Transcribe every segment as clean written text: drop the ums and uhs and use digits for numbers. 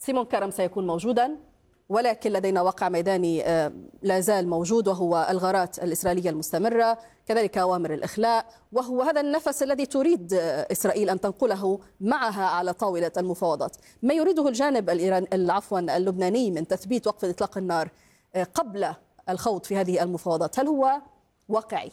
سيمون كرم سيكون موجودا، ولكن لدينا واقع ميداني لا زال موجود، وهو الغارات الإسرائيلية المستمرة، كذلك أوامر الإخلاء، وهو هذا النفس الذي تريد إسرائيل أن تنقله معها على طاولة المفاوضات. ما يريده الجانب اللبناني من تثبيت وقف إطلاق النار قبل الخوض في هذه المفاوضات، هل هو واقعي؟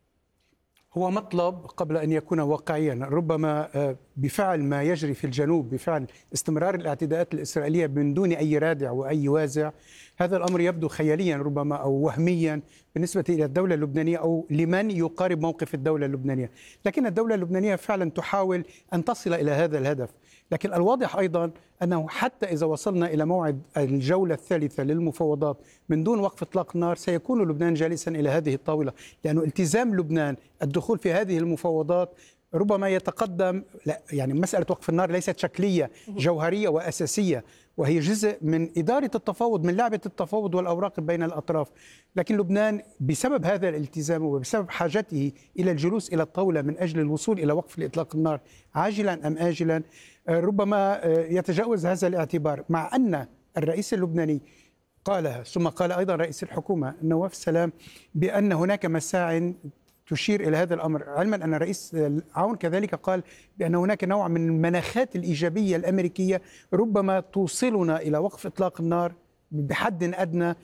هو مطلب قبل أن يكون واقعيا. ربما بفعل ما يجري في الجنوب، بفعل استمرار الاعتداءات الإسرائيلية من دون أي رادع وأي وازع، هذا الأمر يبدو خياليا ربما أو وهميا بالنسبة إلى الدولة اللبنانية أو لمن يقارب موقف الدولة اللبنانية. لكن الدولة اللبنانية فعلا تحاول أن تصل إلى هذا الهدف. لكن الواضح أيضا أنه حتى إذا وصلنا إلى موعد الجولة الثالثة للمفاوضات من دون وقف إطلاق نار، سيكون لبنان جالسا إلى هذه الطاولة، لأنه التزام لبنان الدخول في هذه المفاوضات ربما يتقدم. لا يعني مسألة وقف النار ليست شكلية، جوهرية وأساسية، وهي جزء من إدارة التفاوض، من لعبة التفاوض والأوراق بين الأطراف. لكن لبنان بسبب هذا الالتزام وبسبب حاجته إلى الجلوس إلى الطاولة من أجل الوصول إلى وقف إطلاق النار عاجلا أم آجلا، ربما يتجاوز هذا الاعتبار. مع أن الرئيس اللبناني قالها، ثم قال أيضا رئيس الحكومة نواف السلام بأن هناك مساع تشير إلى هذا الأمر، علما أن الرئيس عون كذلك قال بأن هناك نوع من المناخات الإيجابية الأمريكية ربما توصلنا إلى وقف إطلاق النار بحد أدنى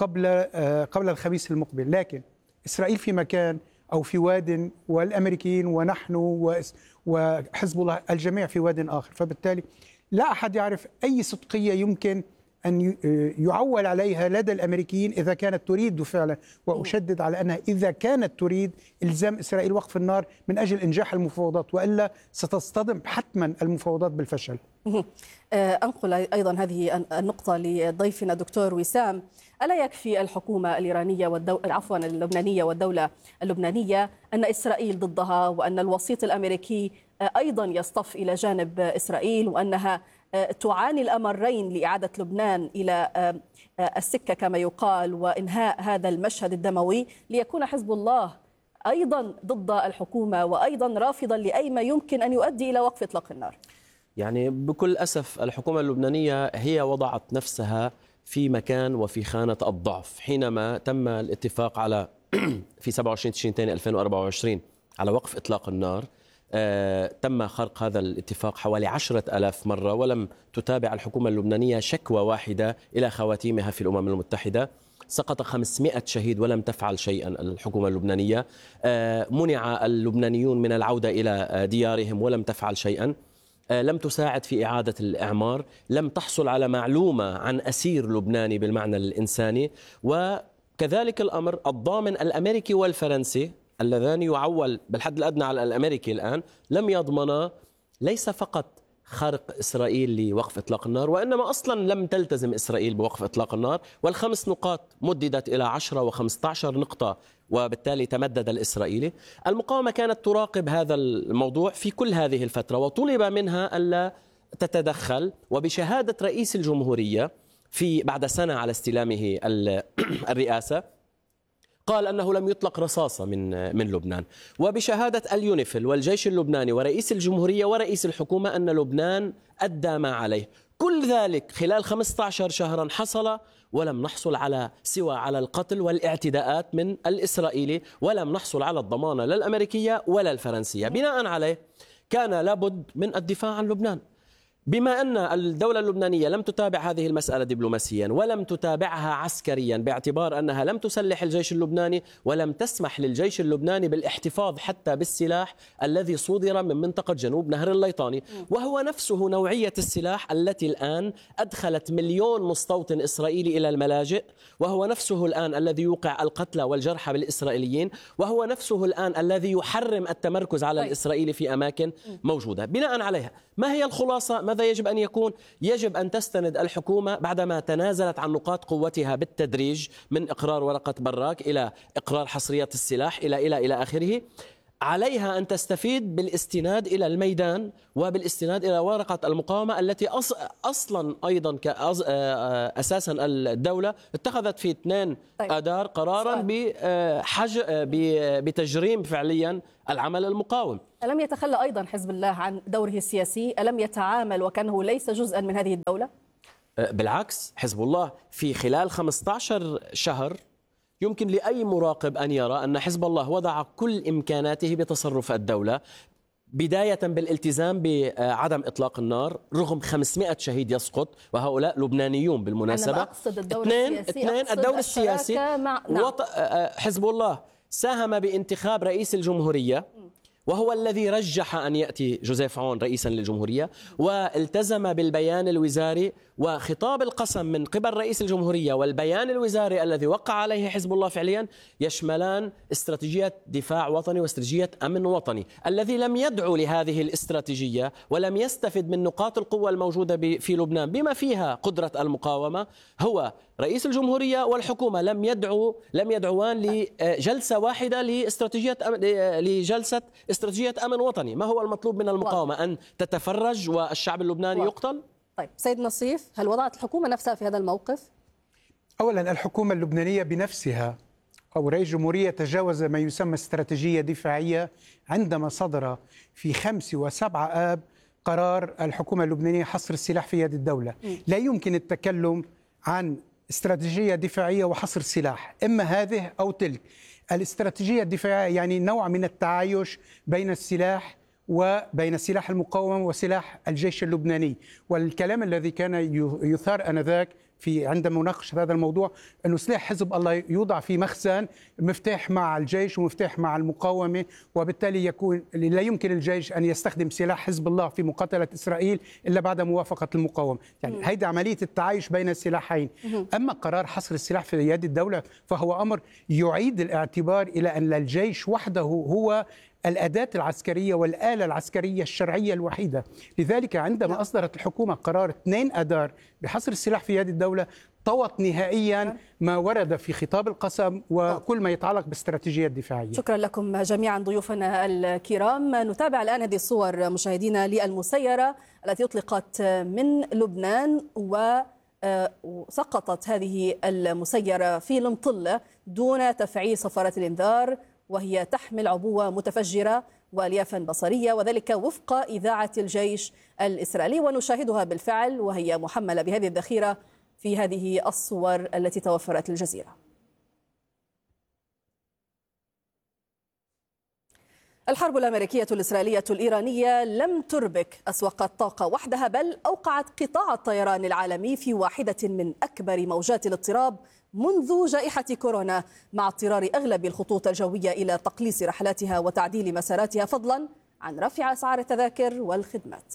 قبل الخميس المقبل. لكن إسرائيل في مكان أو في واد، والأمريكيين ونحن وحزب الله الجميع في واد آخر، فبالتالي لا أحد يعرف أي صدقية يمكن أن يعول عليها لدى الأمريكيين إذا كانت تريد فعلا، وأشدد على أنها إذا كانت تريد إلزام إسرائيل وقف النار من أجل إنجاح المفاوضات، وإلا ستصطدم حتما المفاوضات بالفشل. أنقل أيضا هذه النقطة لضيفنا دكتور وسام. ألا يكفي الحكومة الإيرانية اللبنانية والدولة اللبنانية أن إسرائيل ضدها، وأن الوسيط الأمريكي أيضا يصطف إلى جانب إسرائيل، وأنها تعاني الأمرين لإعادة لبنان إلى السكة كما يقال وإنهاء هذا المشهد الدموي، ليكون حزب الله أيضا ضد الحكومة وأيضا رافضا لأي ما يمكن أن يؤدي إلى وقف إطلاق النار؟ يعني بكل أسف الحكومة اللبنانية هي وضعت نفسها في مكان وفي خانة الضعف حينما تم الاتفاق على في 27 تشرين الثاني 2024 على وقف إطلاق النار. تم خرق هذا الاتفاق حوالي 10,000 مرة، ولم تتابع الحكومة اللبنانية شكوى واحدة إلى خواتيمها في الأمم المتحدة. سقط 500 شهيد ولم تفعل شيئا الحكومة اللبنانية. منع اللبنانيون من العودة إلى ديارهم ولم تفعل شيئا. لم تساعد في إعادة الإعمار، لم تحصل على معلومة عن أسير لبناني بالمعنى الإنساني. وكذلك الأمر الضامن الأمريكي والفرنسي اللذان يعول بالحد الأدنى على الأمريكي الآن لم يضمنا ليس فقط خرق إسرائيل لوقف إطلاق النار، وإنما أصلا لم تلتزم إسرائيل بوقف إطلاق النار، والخمس نقاط مددت إلى 10 و15 نقطة، وبالتالي تمدد الإسرائيلي. المقاومة كانت تراقب هذا الموضوع في كل هذه الفترة، وطلب منها ألا تتدخل. وبشهادة رئيس الجمهورية بعد سنة على استلامه الرئاسة قال أنه لم يطلق رصاصة من لبنان. وبشهادة اليونيفيل والجيش اللبناني ورئيس الجمهورية ورئيس الحكومة أن لبنان أدى ما عليه. كل ذلك خلال 15 شهرا حصل، ولم نحصل سوى على القتل والاعتداءات من الإسرائيلي، ولم نحصل على الضمانة لا الأمريكية ولا الفرنسية. بناء عليه كان لابد من الدفاع عن لبنان. بما أن الدولة اللبنانية لم تتابع هذه المسألة دبلوماسيا ولم تتابعها عسكريا، باعتبار أنها لم تسلح الجيش اللبناني ولم تسمح للجيش اللبناني بالاحتفاظ حتى بالسلاح الذي صدر من منطقة جنوب نهر الليطاني، وهو نفسه نوعية السلاح التي الآن أدخلت 1,000,000 مستوطن إسرائيلي إلى الملاجئ، وهو نفسه الآن الذي يوقع القتلى والجرحى بالإسرائيليين، وهو نفسه الآن الذي يحرم التمركز على الإسرائيلي في أماكن موجودة. بناء عليها ما هي الخلاصة؟ ماذا يجب أن يكون؟ يجب أن تستند الحكومة بعدما تنازلت عن نقاط قوتها بالتدريج من إقرار ورقة براك إلى إقرار حصريات السلاح إلى آخره، عليها أن تستفيد بالاستناد إلى الميدان وبالاستناد إلى ورقة المقاومة التي أصلا أيضا أساسا الدولة اتخذت في 2 آذار قرارا بتجريم فعليا العمل المقاوم. ألم يتخلى أيضا حزب الله عن دوره السياسي؟ ألم يتعامل وكأنه ليس جزءا من هذه الدولة؟ بالعكس، حزب الله في خلال 15 شهر يمكن لأي مراقب أن يرى أن حزب الله وضع كل إمكاناته بتصرف الدولة، بداية بالالتزام بعدم إطلاق النار رغم 500 شهيد يسقط، وهؤلاء لبنانيون بالمناسبة. أنا أقصد الدور السياسي. حزب الله ساهم بانتخاب رئيس الجمهورية، وهو الذي رجح أن يأتي جوزيف عون رئيسا للجمهورية، والتزم بالبيان الوزاري وخطاب القسم من قبل رئيس الجمهورية، والبيان الوزاري الذي وقع عليه حزب الله فعليا يشملان استراتيجية دفاع وطني واستراتيجية أمن وطني. الذي لم يدعو لهذه الاستراتيجية ولم يستفد من نقاط القوة الموجودة في لبنان بما فيها قدرة المقاومة هو رئيس الجمهورية والحكومة. لم يدعوان لجلسة واحدة لجلسة استراتيجية أمن وطني. ما هو المطلوب من المقاومة؟ أن تتفرج والشعب اللبناني يقتل؟ طيب سيد نصيف، هل وضعت الحكومة نفسها في هذا الموقف؟ أولا الحكومة اللبنانية بنفسها أو رئيس الجمهورية تجاوز ما يسمى استراتيجية دفاعية عندما صدر في 5 و7 آب قرار الحكومة اللبنانية حصر السلاح في يد الدولة. لا يمكن التكلم عن استراتيجية دفاعية وحصر سلاح، إما هذه أو تلك. الاستراتيجية الدفاعية يعني نوع من التعايش بين السلاح وبين سلاح المقاومة وسلاح الجيش اللبناني. والكلام الذي كان يثار آنذاك عندما نناقش هذا الموضوع أنه سلاح حزب الله يوضع في مخزن مفتاح مع الجيش ومفتاح مع المقاومة، وبالتالي لا يمكن الجيش أن يستخدم سلاح حزب الله في مقاتلة إسرائيل إلا بعد موافقة المقاومة. يعني هيدا عملية التعايش بين السلاحين. أما قرار حصر السلاح في يد الدولة فهو أمر يعيد الاعتبار إلى أن الجيش وحده هو الأداة العسكرية والآلة العسكرية الشرعية الوحيدة. لذلك عندما أصدرت الحكومة قرار 2 آذار بحصر السلاح في يد الدولة طوت نهائيا ما ورد في خطاب القسم وكل ما يتعلق باستراتيجية الدفاعية. شكرا لكم جميعا ضيوفنا الكرام. نتابع الآن هذه الصور مشاهدينا للمسيرة التي أطلقت من لبنان، وسقطت هذه المسيرة في المطلة دون تفعيل صفارة الإنذار، وهي تحمل عبوة متفجرة واليافا بصرية، وذلك وفق إذاعة الجيش الإسرائيلي، ونشاهدها بالفعل وهي محملة بهذه الذخيرة في هذه الصور التي توفرت الجزيرة. الحرب الأمريكية الإسرائيلية الإيرانية لم تربك أسواق الطاقة وحدها، بل أوقعت قطاع الطيران العالمي في واحدة من أكبر موجات الاضطراب منذ جائحة كورونا، مع اضطرار أغلب الخطوط الجوية إلى تقليص رحلاتها وتعديل مساراتها، فضلا عن رفع أسعار التذاكر والخدمات.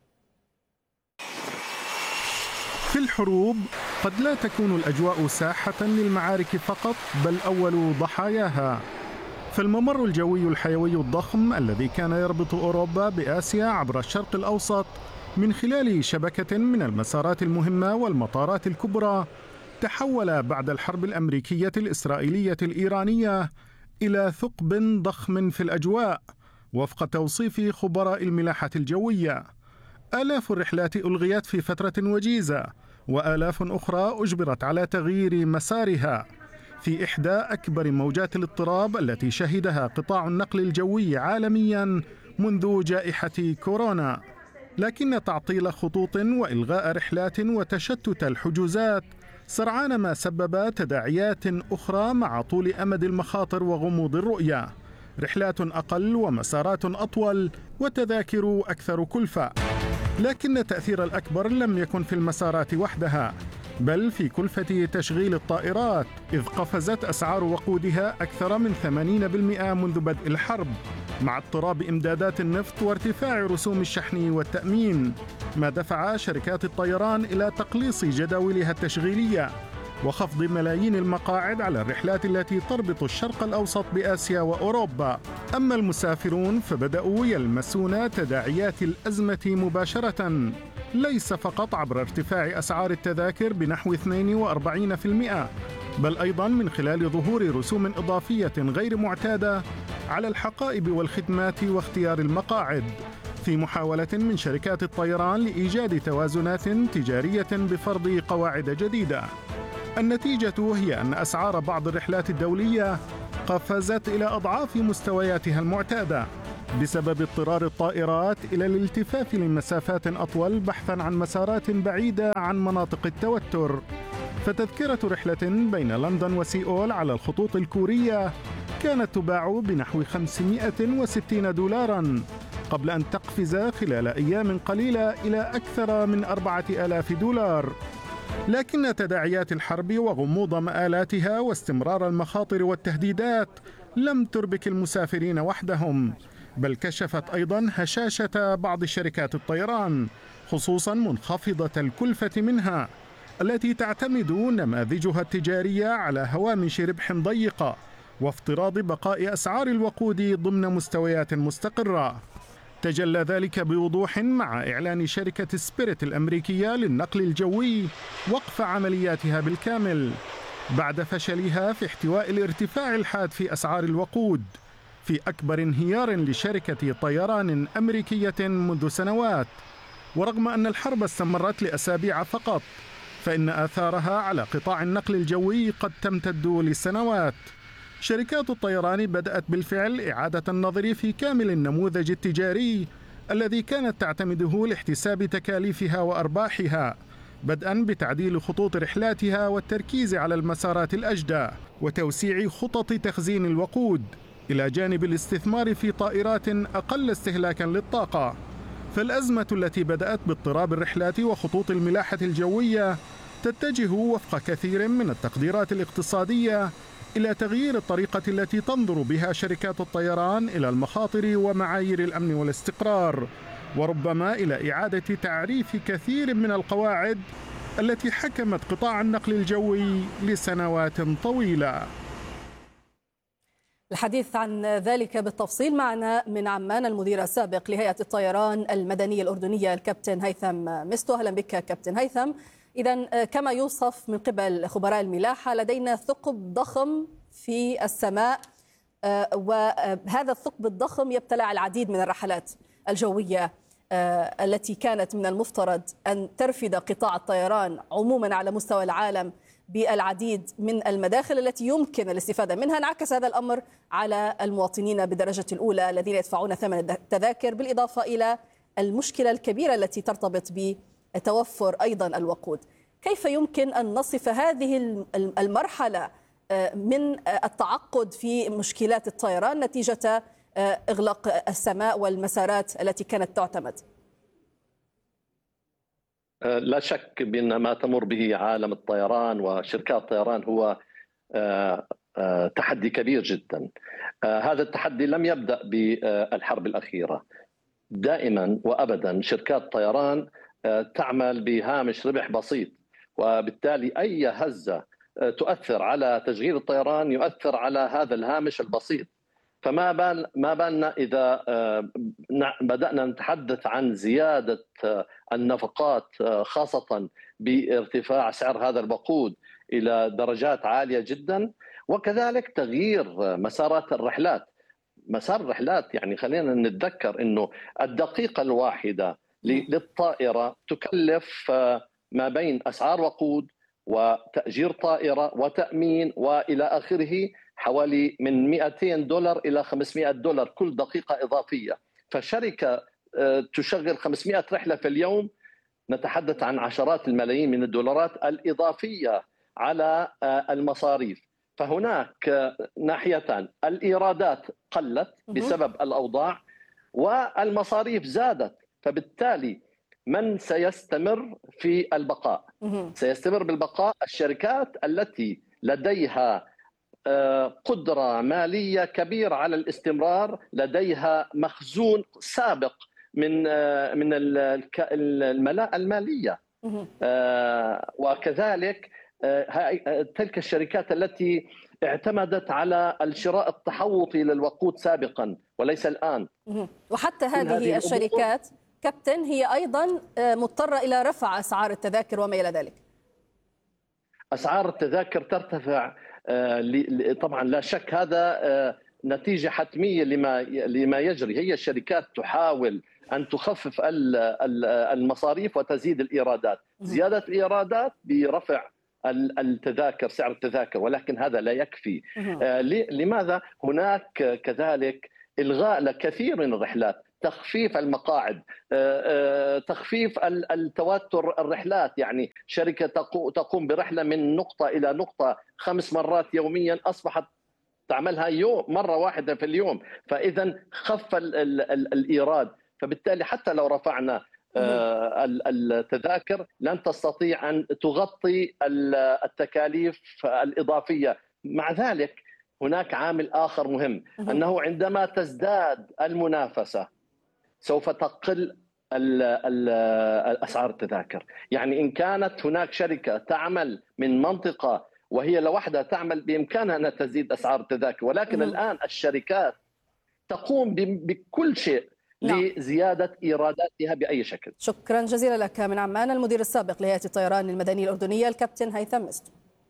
في الحروب قد لا تكون الأجواء ساحة للمعارك فقط، بل أول ضحاياها. فالممر الجوي الحيوي الضخم الذي كان يربط أوروبا بآسيا عبر الشرق الأوسط من خلال شبكة من المسارات المهمة والمطارات الكبرى تحول بعد الحرب الأمريكية الإسرائيلية الإيرانية إلى ثقب ضخم في الأجواء وفق توصيف خبراء الملاحة الجوية. آلاف الرحلات ألغيت في فترة وجيزة، وآلاف أخرى أجبرت على تغيير مسارها في إحدى أكبر موجات الاضطراب التي شهدها قطاع النقل الجوي عالميا منذ جائحة كورونا. لكن تعطيل خطوط وإلغاء رحلات وتشتت الحجوزات سرعان ما سبب تداعيات أخرى مع طول أمد المخاطر وغموض الرؤية، رحلات أقل ومسارات أطول وتذاكر أكثر كلفة. لكن التأثير الأكبر لم يكن في المسارات وحدها، بل في كلفة تشغيل الطائرات، إذ قفزت أسعار وقودها أكثر من 80% منذ بدء الحرب، مع اضطراب إمدادات النفط وارتفاع رسوم الشحن والتأمين، ما دفع شركات الطيران إلى تقليص جداولها التشغيلية وخفض ملايين المقاعد على الرحلات التي تربط الشرق الأوسط بآسيا وأوروبا. أما المسافرون فبدأوا يلمسون تداعيات الأزمة مباشرة، ليس فقط عبر ارتفاع أسعار التذاكر بنحو 42%، بل أيضا من خلال ظهور رسوم إضافية غير معتادة على الحقائب والخدمات واختيار المقاعد، في محاولة من شركات الطيران لإيجاد توازنات تجارية بفرض قواعد جديدة. النتيجة هي أن أسعار بعض الرحلات الدولية قفزت إلى أضعاف مستوياتها المعتادة، بسبب اضطرار الطائرات إلى الالتفاف لمسافات أطول بحثاً عن مسارات بعيدة عن مناطق التوتر. فتذكرة رحلة بين لندن وسيول على الخطوط الكورية كانت تباع بنحو 560 دولارا قبل أن تقفز خلال أيام قليلة إلى أكثر من 4000 دولار. لكن تداعيات الحرب وغموض مآلاتها واستمرار المخاطر والتهديدات لم تربك المسافرين وحدهم، بل كشفت أيضا هشاشة بعض شركات الطيران، خصوصا منخفضة الكلفة منها التي تعتمد نماذجها التجارية على هوامش ربح ضيقة وافتراض بقاء أسعار الوقود ضمن مستويات مستقرة. تجلى ذلك بوضوح مع إعلان شركة سبيريت الأمريكية للنقل الجوي وقف عملياتها بالكامل بعد فشلها في احتواء الارتفاع الحاد في أسعار الوقود، في أكبر انهيار لشركة طيران أمريكية منذ سنوات. ورغم أن الحرب استمرت لأسابيع فقط، فإن آثارها على قطاع النقل الجوي قد تمتد لسنوات. شركات الطيران بدأت بالفعل إعادة النظر في كامل النموذج التجاري الذي كانت تعتمده لاحتساب تكاليفها وأرباحها، بدءا بتعديل خطوط رحلاتها والتركيز على المسارات الأجدى وتوسيع خطط تخزين الوقود، إلى جانب الاستثمار في طائرات أقل استهلاكا للطاقة. فالأزمة التي بدأت باضطراب الرحلات وخطوط الملاحة الجوية تتجه وفق كثير من التقديرات الاقتصادية إلى تغيير الطريقة التي تنظر بها شركات الطيران إلى المخاطر ومعايير الأمن والاستقرار، وربما إلى إعادة تعريف كثير من القواعد التي حكمت قطاع النقل الجوي لسنوات طويلة. الحديث عن ذلك بالتفصيل معنا من عمان المدير السابق لهيئة الطيران المدنية الأردنية الكابتن هيثم مستو. أهلا بك كابتن هيثم. إذا كما يوصف من قبل خبراء الملاحة لدينا ثقب ضخم في السماء، وهذا الثقب الضخم يبتلع العديد من الرحلات الجوية التي كانت من المفترض أن ترفد قطاع الطيران عموما على مستوى العالم بالعديد من المداخل التي يمكن الاستفادة منها. انعكس هذا الأمر على المواطنين بدرجة الأولى الذين يدفعون ثمن التذاكر، بالإضافة إلى المشكلة الكبيرة التي ترتبط بتوفر أيضا الوقود. كيف يمكن أن نصف هذه المرحلة من التعقد في مشكلات الطيران نتيجة إغلاق السماء والمسارات التي كانت تعتمد؟ لا شك بأن ما تمر به عالم الطيران وشركات الطيران هو تحدي كبير جدا. هذا التحدي لم يبدأ بالحرب الأخيرة. دائما وأبدا شركات الطيران تعمل بهامش ربح بسيط، وبالتالي أي هزة تؤثر على تشغيل الطيران يؤثر على هذا الهامش البسيط. فما بالنا إذا بدأنا نتحدث عن زيادة النفقات، خاصة بارتفاع سعر هذا الوقود إلى درجات عالية جدا، وكذلك تغيير مسارات الرحلات. مسار الرحلات يعني خلينا نتذكر أنه الدقيقة الواحدة للطائرة تكلف ما بين أسعار وقود وتأجير طائرة وتأمين وإلى آخره حوالي من 200 دولار إلى 500 دولار كل دقيقة إضافية. فشركة تشغل 500 رحلة في اليوم، نتحدث عن عشرات الملايين من الدولارات الإضافية على المصاريف. فهناك ناحيتان، الإيرادات قلت بسبب الأوضاع والمصاريف زادت، فبالتالي من سيستمر في البقاء؟ سيستمر بالبقاء الشركات التي لديها قدرة مالية كبيرة على الاستمرار، لديها مخزون سابق من الملاءة المالية، وكذلك تلك الشركات التي اعتمدت على الشراء التحوطي للوقود سابقا وليس الآن. وحتى هذه الشركات كابتن هي أيضا مضطرة إلى رفع أسعار التذاكر وما إلى ذلك. أسعار التذاكر ترتفع طبعا، لا شك هذا نتيجة حتمية لما يجري. هي الشركات تحاول أن تخفف المصاريف وتزيد الإيرادات، زيادة الإيرادات برفع التذاكر، سعر التذاكر، ولكن هذا لا يكفي. لماذا؟ هناك كذلك إلغاء لكثير من الرحلات، تخفيف المقاعد، تخفيف التوتر الرحلات. يعني شركة تقوم برحلة من نقطة إلى نقطة 5 مرات يوميا أصبحت تعملها مرة واحدة في اليوم، فإذا خف الإيراد. فبالتالي حتى لو رفعنا التذاكر لن تستطيع أن تغطي التكاليف الإضافية. مع ذلك هناك عامل آخر مهم، أنه عندما تزداد المنافسة سوف تقل أسعار التذاكر. يعني إن كانت هناك شركة تعمل من منطقة وهي لوحدها تعمل، بإمكانها أن تزيد أسعار التذاكر، ولكن الآن الشركات تقوم بكل شيء لزيادة إيراداتها بأي شكل. شكرا جزيلا لك من عمان المدير السابق لهيئة الطيران المدني الأردنية الكابتن هيثم مستو.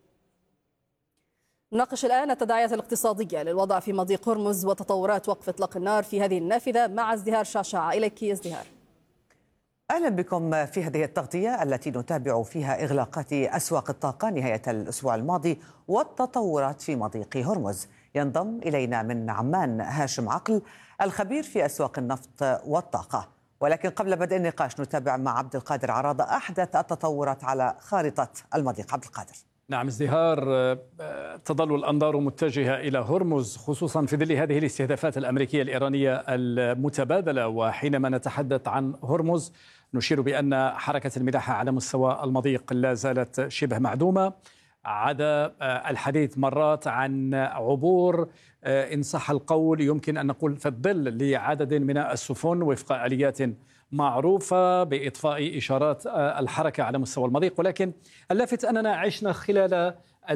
نناقش الآن التداعيات الاقتصادية للوضع في مضيق هرمز وتطورات وقف إطلاق النار في هذه النافذة مع ازدهار شعشعة. إليك ازدهار. أهلا بكم في هذه التغطية التي نتابع فيها إغلاقات أسواق الطاقة نهاية الأسبوع الماضي والتطورات في مضيق هرمز. ينضم إلينا من عمان هاشم عقل الخبير في أسواق النفط والطاقة. ولكن قبل بدء النقاش نتابع مع عبد القادر عراضة أحدث التطورات على خارطة المضيق. عبد القادر. نعم ازدهار، تظل الأنظار متجهة إلى هرمز خصوصا في ظل هذه الاستهدافات الأمريكية الإيرانية المتبادلة. وحينما نتحدث عن هرمز نشير بأن حركة الملاحة على مستوى المضيق لا زالت شبه معدومة، عدا الحديث مرات عن عبور إن صح القول يمكن أن نقول في الظل لعدد من السفن وفق آليات معروفة بإطفاء إشارات الحركة على مستوى المضيق. ولكن اللافت أننا عشنا خلال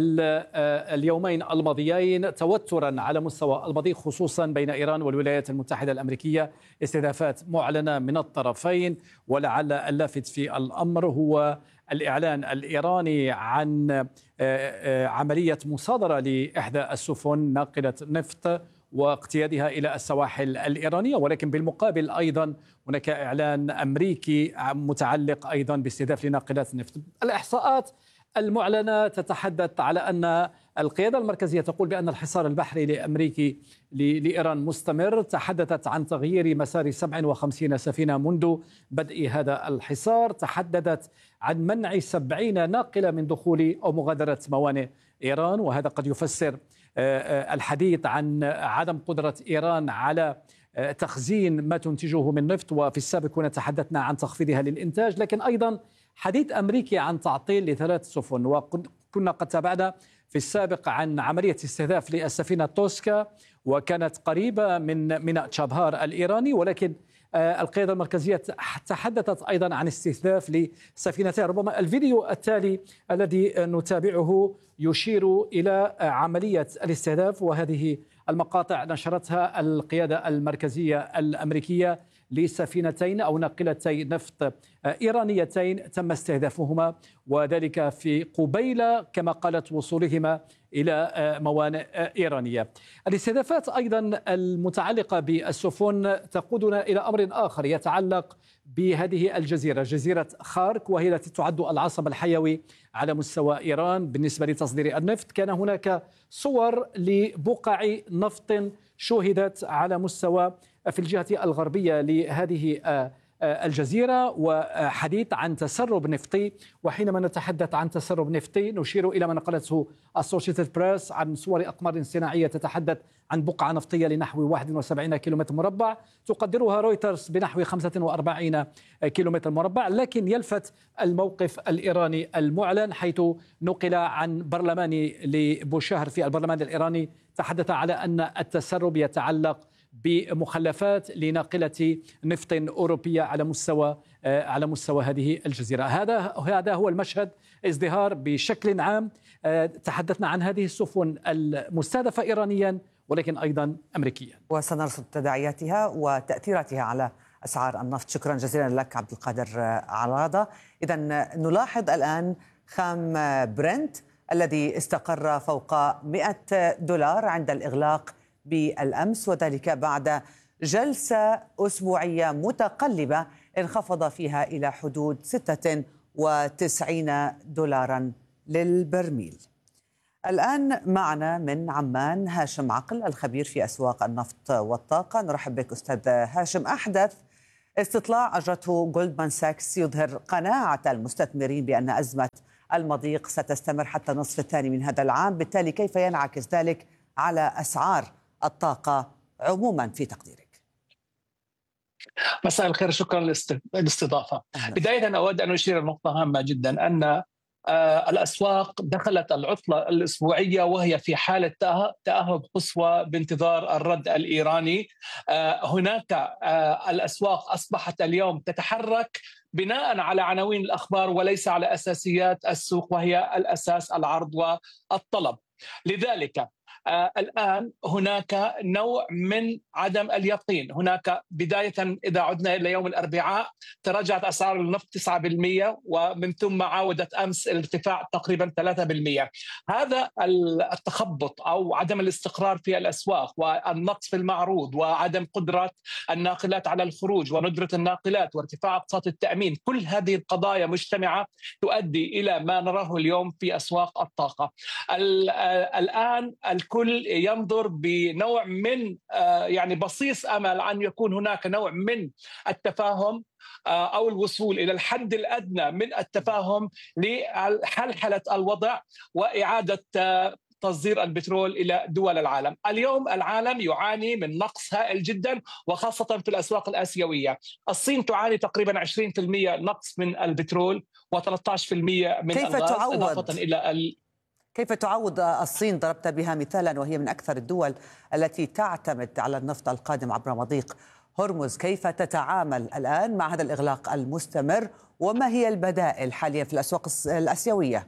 اليومين الماضيين توترا على مستوى المضيق خصوصا بين إيران والولايات المتحدة الأمريكية، استهدافات معلنة من الطرفين. ولعل اللافت في الأمر هو الإعلان الإيراني عن عملية مصادرة لإحدى السفن ناقلة نفط واقتيادها إلى السواحل الإيرانية، ولكن بالمقابل أيضا هناك إعلان أمريكي متعلق أيضا باستهداف لناقلات النفط. الإحصاءات المعلنة تتحدث على أن القيادة المركزية تقول بأن الحصار البحري الأمريكي لإيران مستمر. تحدثت عن تغيير مسار 57 سفينة منذ بدء هذا الحصار. تحدثت عن منع 70 ناقلة من دخول أو مغادرة موانئ إيران، وهذا قد يفسر الحديث عن عدم قدرة إيران على تخزين ما تنتجه من نفط. وفي السابق كنا تحدثنا عن تخفيضها للإنتاج، لكن أيضا حديث أمريكي عن تعطيل ل3 سفن. وكنا قد تابعنا في السابق عن عملية استهداف للسفينة توسكا وكانت قريبة من ميناء تشابهار الإيراني، ولكن القيادة المركزية تحدثت أيضا عن استهداف لسفينتين. ربما الفيديو التالي الذي نتابعه يشير إلى عملية الاستهداف، وهذه المقاطع نشرتها القيادة المركزية الأمريكية لسفينتين أو ناقلتي نفط إيرانيتين تم استهدافهما، وذلك في قبيل كما قالت وصولهما إلى موانئ إيرانية. الاستهدافات أيضا المتعلقة بالسفن تقودنا إلى أمر آخر يتعلق بهذه الجزيرة، جزيرة خارك، وهي التي تعد العصب الحيوي على مستوى إيران بالنسبة لتصدير النفط. كان هناك صور لبقع نفط شوهدت على مستوى في الجهة الغربية لهذه الجزيرة، وحديث عن تسرب نفطي. وحينما نتحدث عن تسرب نفطي نشير إلى ما نقلته السوشيتد بريس عن صور أقمار صناعية تتحدث عن بقعة نفطية لنحو 71 كيلومتر مربع، تقدرها رويترز بنحو 45 كيلومتر مربع. لكن يلفت الموقف الإيراني المعلن حيث نقل عن برلماني لبوشهر في البرلمان الإيراني تحدث على أن التسرب يتعلق بمخلفات لناقلة نفط أوروبية على مستوى هذه الجزيرة. هذا هو المشهد ازدهار بشكل عام. تحدثنا عن هذه السفن المستهدفة إيرانيا ولكن أيضا أمريكيا، وسنرصد تداعياتها وتأثيراتها على أسعار النفط. شكرا جزيلا لك عبد القادر عراضة. إذا نلاحظ الآن خام برنت الذي استقر فوق $100 عند الإغلاق بالأمس، وذلك بعد جلسة أسبوعية متقلبة انخفض فيها إلى حدود $96 للبرميل. الآن معنا من عمان هاشم عقل الخبير في أسواق النفط والطاقة. نرحب بك أستاذ هاشم. أحدث استطلاع أجرته جولدمان ساكس يظهر قناعة المستثمرين بأن أزمة المضيق ستستمر حتى النصف الثاني من هذا العام، بالتالي كيف ينعكس ذلك على أسعار الطاقة عموما في تقديرك؟ مساء الخير، شكرا للاستضافة. بداية أود أن أشير نقطة هامة جدا، أن الأسواق دخلت العطلة الأسبوعية وهي في حالة تأهب قصوى بانتظار الرد الإيراني. هناك الأسواق أصبحت اليوم تتحرك بناء على عناوين الأخبار وليس على أساسيات السوق، وهي الأساس العرض والطلب. لذلك الآن هناك نوع من عدم اليقين. هناك بداية إذا عدنا إلى يوم الأربعاء تراجعت أسعار النفط 9%، ومن ثم عاودت أمس الارتفاع تقريبا 3%. هذا التخبط أو عدم الاستقرار في الأسواق والنقص في المعروض وعدم قدرة الناقلات على الخروج وندرة الناقلات وارتفاع أقساط التأمين، كل هذه القضايا مجتمعة تؤدي إلى ما نراه اليوم في أسواق الطاقة. الآن الكل ينظر بنوع من يعني بصيص أمل أن يكون هناك نوع من التفاهم أو الوصول إلى الحد الأدنى من التفاهم لحلحلة الوضع وإعادة تصدير البترول إلى دول العالم. اليوم العالم يعاني من نقص هائل جدا، وخاصة في الأسواق الآسيوية. الصين تعاني تقريبا 20% نقص من البترول و13% من الغاز، إضافة إلى كيف تعوض الصين؟ ضربت بها مثالا وهي من أكثر الدول التي تعتمد على النفط القادم عبر مضيق هرمز. كيف تتعامل الآن مع هذا الإغلاق المستمر، وما هي البدائل حاليا في الأسواق الآسيوية؟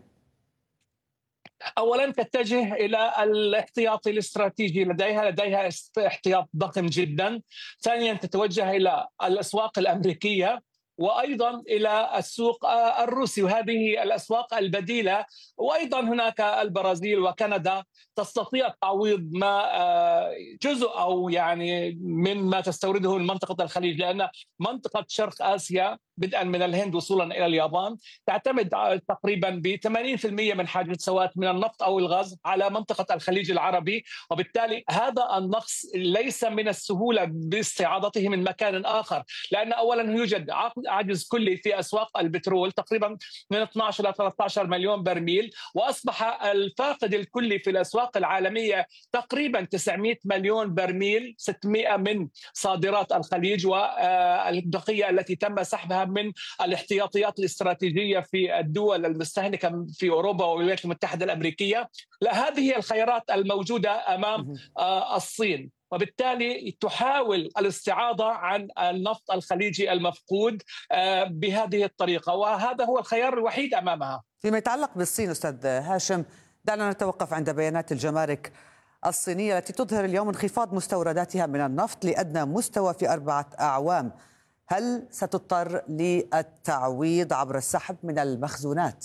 أولا تتجه إلى الاحتياطي الاستراتيجي لديها احتياط ضخم جدا. ثانيا تتوجه إلى الأسواق الأمريكية وأيضا إلى السوق الروسي، وهذه الأسواق البديلة. وأيضا هناك البرازيل وكندا تستطيع تعويض ما جزء أو يعني مما تستورده من منطقة الخليج، لأن منطقة شرق آسيا بدءا من الهند وصولا إلى اليابان تعتمد تقريبا ب 80% من حاجة سوات من النفط أو الغاز على منطقة الخليج العربي، وبالتالي هذا النقص ليس من السهولة باستعاضته من مكان آخر، لأن أولا يوجد عجز كلي في أسواق البترول تقريبا من 12 إلى 13 مليون برميل، وأصبح الفاقد الكلي في الأسواق العالمية تقريبا 900 مليون برميل، 600 من صادرات الخليج والبقية التي تم سحبها من الاحتياطيات الاستراتيجية في الدول المستهلكة في أوروبا والولايات المتحدة الأمريكية. لا، هذه هي الخيارات الموجودة أمام الصين، وبالتالي تحاول الاستعاضة عن النفط الخليجي المفقود بهذه الطريقة، وهذا هو الخيار الوحيد أمامها. فيما يتعلق بالصين أستاذ هاشم، دعنا نتوقف عند بيانات الجمارك الصينية التي تظهر اليوم انخفاض مستورداتها من النفط لأدنى مستوى في 4 أعوام. هل ستضطر للتعويض عبر السحب من المخزونات؟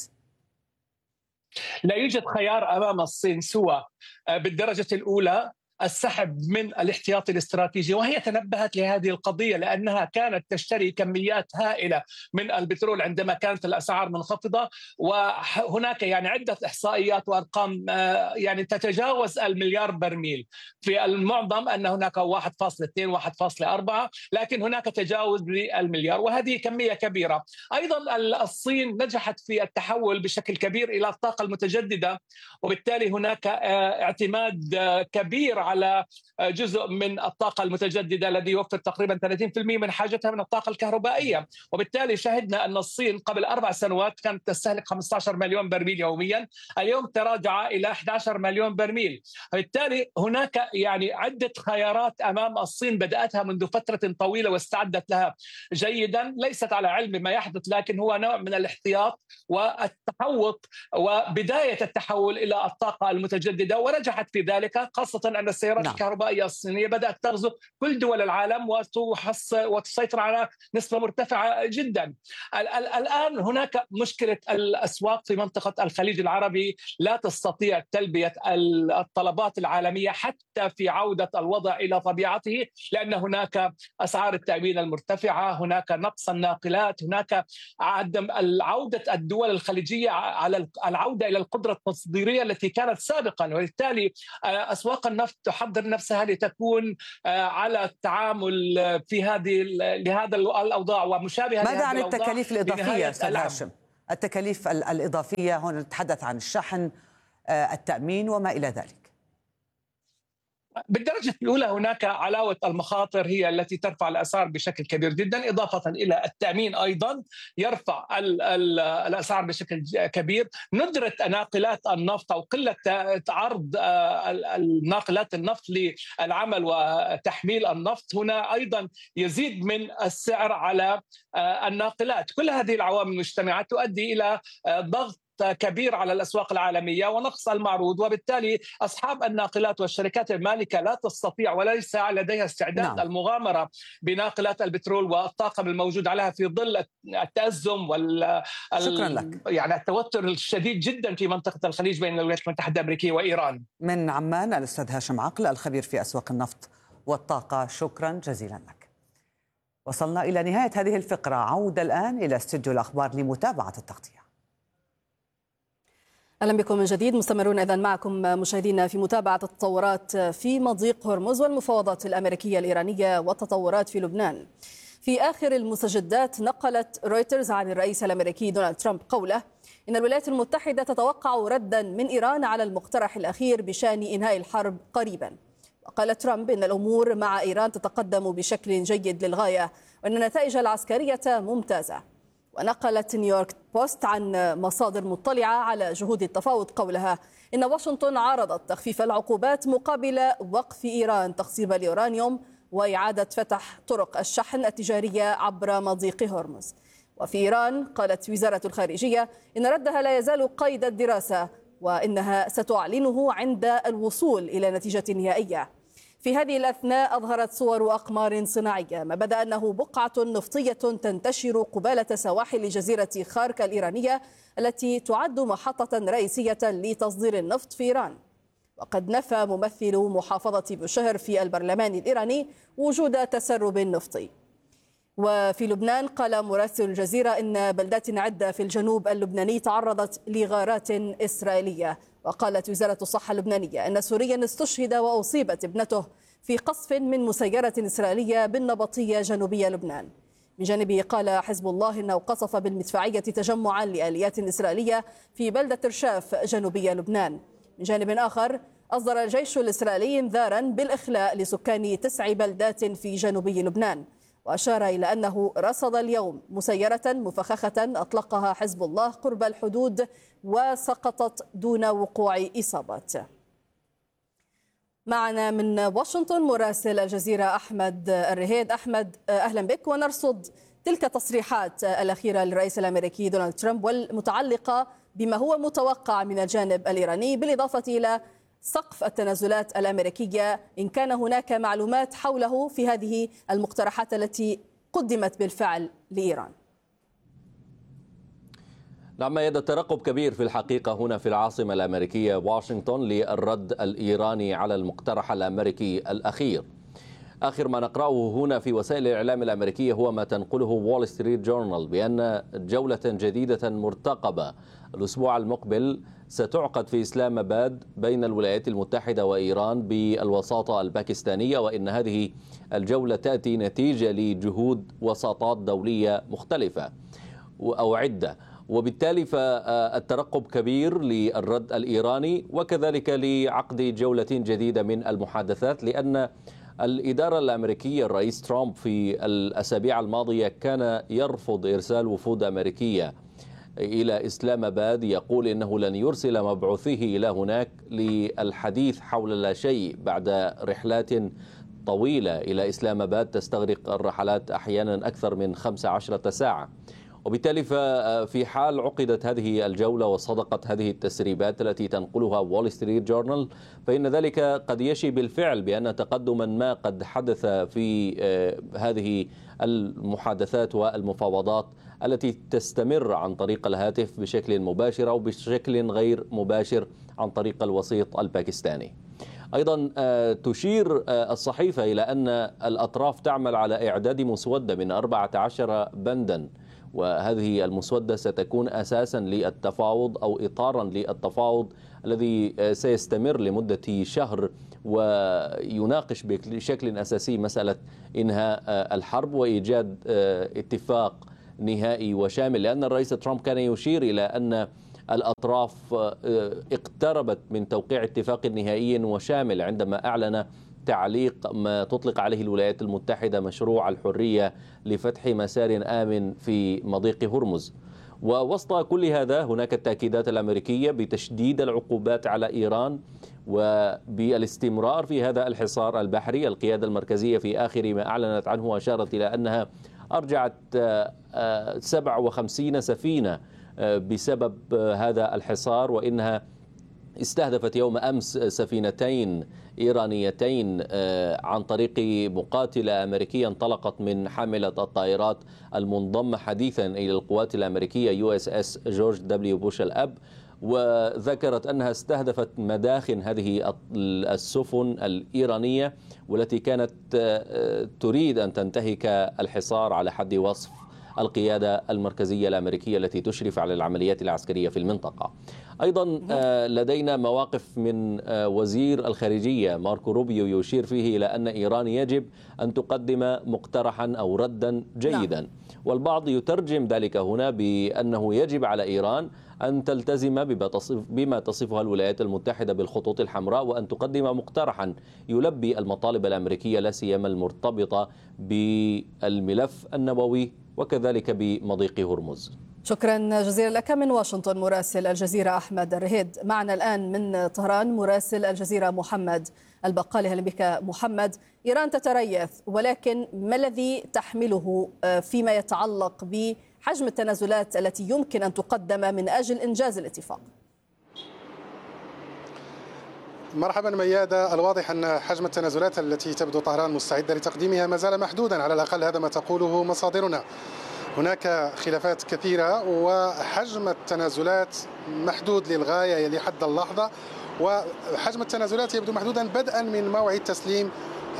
لا يوجد خيار أمام الصين سوى بالدرجة الأولى السحب من الاحتياطي الاستراتيجي، وهي تنبهت لهذه القضية لأنها كانت تشتري كميات هائلة من البترول عندما كانت الأسعار منخفضة. وهناك يعني عدة إحصائيات وأرقام يعني تتجاوز المليار برميل، في المعظم أن هناك 1.2 1.4، لكن هناك تجاوز للمليار، وهذه كمية كبيرة. أيضا الصين نجحت في التحول بشكل كبير إلى الطاقة المتجددة، وبالتالي هناك اعتماد كبير على جزء من الطاقة المتجددة الذي يوفر تقريبا 30% من حاجتها من الطاقة الكهربائية. وبالتالي شهدنا أن الصين قبل 4 سنوات كانت تستهلك 15 مليون برميل يوميا، اليوم تراجع إلى 11 مليون برميل. بالتالي هناك يعني عدة خيارات أمام الصين بدأتها منذ فترة طويلة واستعدت لها جيدا، ليست على علم ما يحدث، لكن هو نوع من الاحتياط والتحوط وبداية التحول إلى الطاقة المتجددة، ونجحت في ذلك، خاصة أن السيارات الكهربائية الصينية بدأت تغزو كل دول العالم وتسيطر على نسبة مرتفعة جدا. الآن هناك مشكلة الأسواق في منطقة الخليج العربي لا تستطيع تلبية الطلبات العالمية حتى في عودة الوضع إلى طبيعته، لأن هناك أسعار التأمين المرتفعة، هناك نقص الناقلات، هناك عدم عودة الدول الخليجية على العودة إلى القدرة التصديرية التي كانت سابقا، وبالتالي أسواق النفط تحضر نفسها لتكون على التعامل في لهذا الأوضاع ومشابهة. ماذا عن التكاليف الإضافية أستاذ هاشم؟ التكاليف الإضافية هنا نتحدث عن الشحن، التأمين وما إلى ذلك. بالدرجة الأولى هناك علاوة المخاطر هي التي ترفع الأسعار بشكل كبير جدا، إضافة إلى التأمين أيضا يرفع الأسعار بشكل كبير. ندرة ناقلات النفط أو قلة عرض ناقلات النفط للعمل وتحميل النفط هنا أيضا يزيد من السعر على الناقلات. كل هذه العوامل المجتمعة تؤدي إلى ضغط كبير على الأسواق العالمية ونقص المعروض، وبالتالي أصحاب الناقلات والشركات المالكة لا تستطيع وليس لديها استعداد المغامرة بناقلات البترول والطاقم الموجود عليها في ظل التأزم شكرا لك. يعني التوتر الشديد جدا في منطقة الخليج بين الولايات المتحدة الأمريكية وإيران. من عمان الأستاذ هاشم عقل الخبير في أسواق النفط والطاقة، شكرا جزيلا لك. وصلنا إلى نهاية هذه الفقرة، عودة الآن إلى استوديو الأخبار لمتابعة التغطية. أهلا بكم من جديد، مستمرون إذن معكم مشاهدينا في متابعة التطورات في مضيق هرمز والمفاوضات الأمريكية الإيرانية والتطورات في لبنان. في آخر المستجدات نقلت رويترز عن الرئيس الأمريكي دونالد ترامب قوله إن الولايات المتحدة تتوقع ردا من إيران على المقترح الأخير بشأن إنهاء الحرب قريبا. وقال ترامب إن الأمور مع إيران تتقدم بشكل جيد للغاية وأن النتائج العسكرية ممتازة. ونقلت نيويورك بوست عن مصادر مطلعة على جهود التفاوض قولها إن واشنطن عارضت تخفيف العقوبات مقابل وقف إيران تخصيب اليورانيوم وإعادة فتح طرق الشحن التجارية عبر مضيق هرمز. وفي إيران قالت وزارة الخارجية إن ردها لا يزال قيد الدراسة وإنها ستعلنه عند الوصول إلى نتيجة نهائية. في هذه الأثناء أظهرت صور أقمار صناعية ما بدا أنه بقعة نفطية تنتشر قبالة سواحل جزيرة خارك الإيرانية التي تعد محطة رئيسية لتصدير النفط في إيران. وقد نفى ممثل محافظة بوشهر في البرلمان الإيراني وجود تسرب نفطي. وفي لبنان قال مراسل الجزيرة إن بلدات عدة في الجنوب اللبناني تعرضت لغارات إسرائيلية. وقالت وزارة الصحة اللبنانية أن سوريا استشهد وأصيبت ابنته في قصف من مسيرة إسرائيلية بالنبطية جنوبية لبنان. من جانبه قال حزب الله أنه قصف بالمدفعية تجمعا لآليات إسرائيلية في بلدة رشاف جنوبية لبنان. من جانب آخر أصدر الجيش الإسرائيلي انذارا بالإخلاء لسكان 9 بلدات في جنوبي لبنان، وأشار إلى أنه رصد اليوم مسيرة مفخخة أطلقها حزب الله قرب الحدود وسقطت دون وقوع إصابات. معنا من واشنطن مراسل الجزيرة أحمد الرهيد. أحمد أهلا بك، ونرصد تلك التصريحات الأخيرة للرئيس الأمريكي دونالد ترامب والمتعلقة بما هو متوقع من الجانب الإيراني، بالإضافة إلى سقف التنازلات الأمريكية إن كان هناك معلومات حوله في هذه المقترحات التي قدمت بالفعل لإيران. نعم، يد ترقب كبير في الحقيقة هنا في العاصمة الأمريكية واشنطن للرد الإيراني على المقترح الأمريكي الأخير. آخر ما نقرأه هنا في وسائل الإعلام الأمريكية هو ما تنقله وول ستريت جورنال بأن جولة جديدة مرتقبة الأسبوع المقبل ستعقد في إسلام آباد بين الولايات المتحدة وإيران بالوساطة الباكستانية، وإن هذه الجولة تأتي نتيجة لجهود وساطات دولية مختلفة أو عدة، وبالتالي فالترقب كبير للرد الإيراني وكذلك لعقد جولة جديدة من المحادثات، لأن الإدارة الأمريكية الرئيس ترامب في الأسابيع الماضية كان يرفض إرسال وفود أمريكية إلى إسلام آباد، يقول إنه لن يرسل مبعوثيه إلى هناك للحديث حول لا شيء بعد رحلات طويلة إلى إسلام آباد تستغرق الرحلات أحيانا أكثر من 15 ساعة. وبالتالي في حال عقدت هذه الجولة وصدقت هذه التسريبات التي تنقلها وول ستريت جورنال، فإن ذلك قد يشي بالفعل بأن تقدما ما قد حدث في هذه المحادثات والمفاوضات التي تستمر عن طريق الهاتف بشكل مباشر أو بشكل غير مباشر عن طريق الوسيط الباكستاني. أيضا تشير الصحيفة إلى أن الأطراف تعمل على إعداد مسودة من 14 بندا، وهذه المسودة ستكون أساسا للتفاوض أو إطارا للتفاوض الذي سيستمر لمدة شهر، ويناقش بشكل أساسي مسألة إنهاء الحرب وإيجاد اتفاق نهائي وشامل، لأن الرئيس ترامب كان يشير إلى أن الأطراف اقتربت من توقيع اتفاق نهائي وشامل عندما أعلن تعليق ما تطلق عليه الولايات المتحدة مشروع الحرية لفتح مسار آمن في مضيق هرمز. ووسط كل هذا هناك التأكيدات الأمريكية بتشديد العقوبات على إيران وبالاستمرار في هذا الحصار البحري. القيادة المركزية في آخر ما أعلنت عنه أشارت إلى أنها أرجعت 57 سفينة بسبب هذا الحصار، وإنها استهدفت يوم أمس سفينتين إيرانيتين عن طريق مقاتلة أمريكية انطلقت من حاملة الطائرات المنضمة حديثا إلى القوات الأمريكية USS جورج دبليو بوش الأب، وذكرت أنها استهدفت مداخن هذه السفن الإيرانية والتي كانت تريد أن تنتهك الحصار على حد وصف القيادة المركزية الأمريكية التي تشرف على العمليات العسكرية في المنطقة. أيضا لدينا مواقف من وزير الخارجية ماركو روبيو يشير فيه إلى أن إيران يجب أن تقدم مقترحا أو ردا جيدا، والبعض يترجم ذلك هنا بأنه يجب على إيران أن تلتزم بما تصفها الولايات المتحدة بالخطوط الحمراء، وأن تقدم مقترحا يلبي المطالب الأمريكية لا سيما المرتبطة بالملف النووي وكذلك بمضيق هرمز. شكرا جزيلا لك من واشنطن مراسل الجزيرة أحمد الرهيد. معنا الآن من طهران مراسل الجزيرة محمد البقالي. هلا بك محمد. إيران تتريث، ولكن ما الذي تحمله فيما يتعلق بحجم التنازلات التي يمكن أن تقدم من أجل إنجاز الاتفاق؟ مرحبا ميادة. الواضح أن حجم التنازلات التي تبدو طهران مستعدة لتقديمها ما زال محدودا، على الأقل هذا ما تقوله مصادرنا. هناك خلافات كثيرة وحجم التنازلات محدود للغاية لحد اللحظة، وحجم التنازلات يبدو محدودا بدءا من موعد تسليم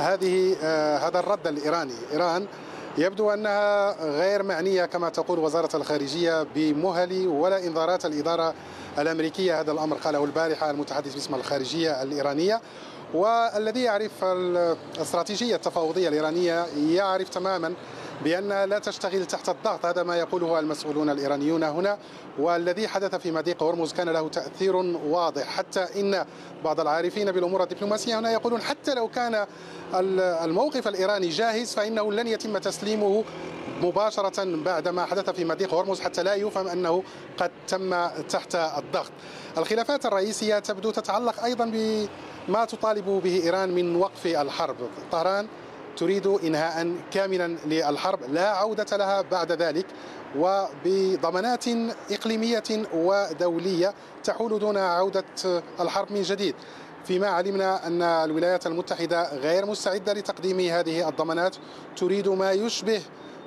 هذا الرد الإيراني. إيران يبدو أنها غير معنية كما تقول وزارة الخارجية بمهل ولا إنذارات الإدارة الأمريكية. هذا الأمر قاله البارحة المتحدث باسم الخارجية الإيرانية، والذي يعرف الاستراتيجية التفاوضية الإيرانية يعرف تماما بأنها لا تشتغل تحت الضغط. هذا ما يقوله المسؤولون الإيرانيون هنا، والذي حدث في مضيق هرمز كان له تأثير واضح، حتى إن بعض العارفين بالأمور الدبلوماسية هنا يقولون حتى لو كان الموقف الإيراني جاهز فإنه لن يتم تسليمه مباشرة بعدما حدث في مضيق هرمز، حتى لا يفهم أنه قد تم تحت الضغط. الخلافات الرئيسية تبدو تتعلق أيضا بما تطالب به إيران من وقف الحرب. طهران تريد إنهاء كاملا للحرب لا عودة لها بعد ذلك، وبضمانات إقليمية ودولية تحول دون عودة الحرب من جديد. فيما علمنا أن الولايات المتحدة غير مستعدة لتقديم هذه الضمانات، تريد ما يشبه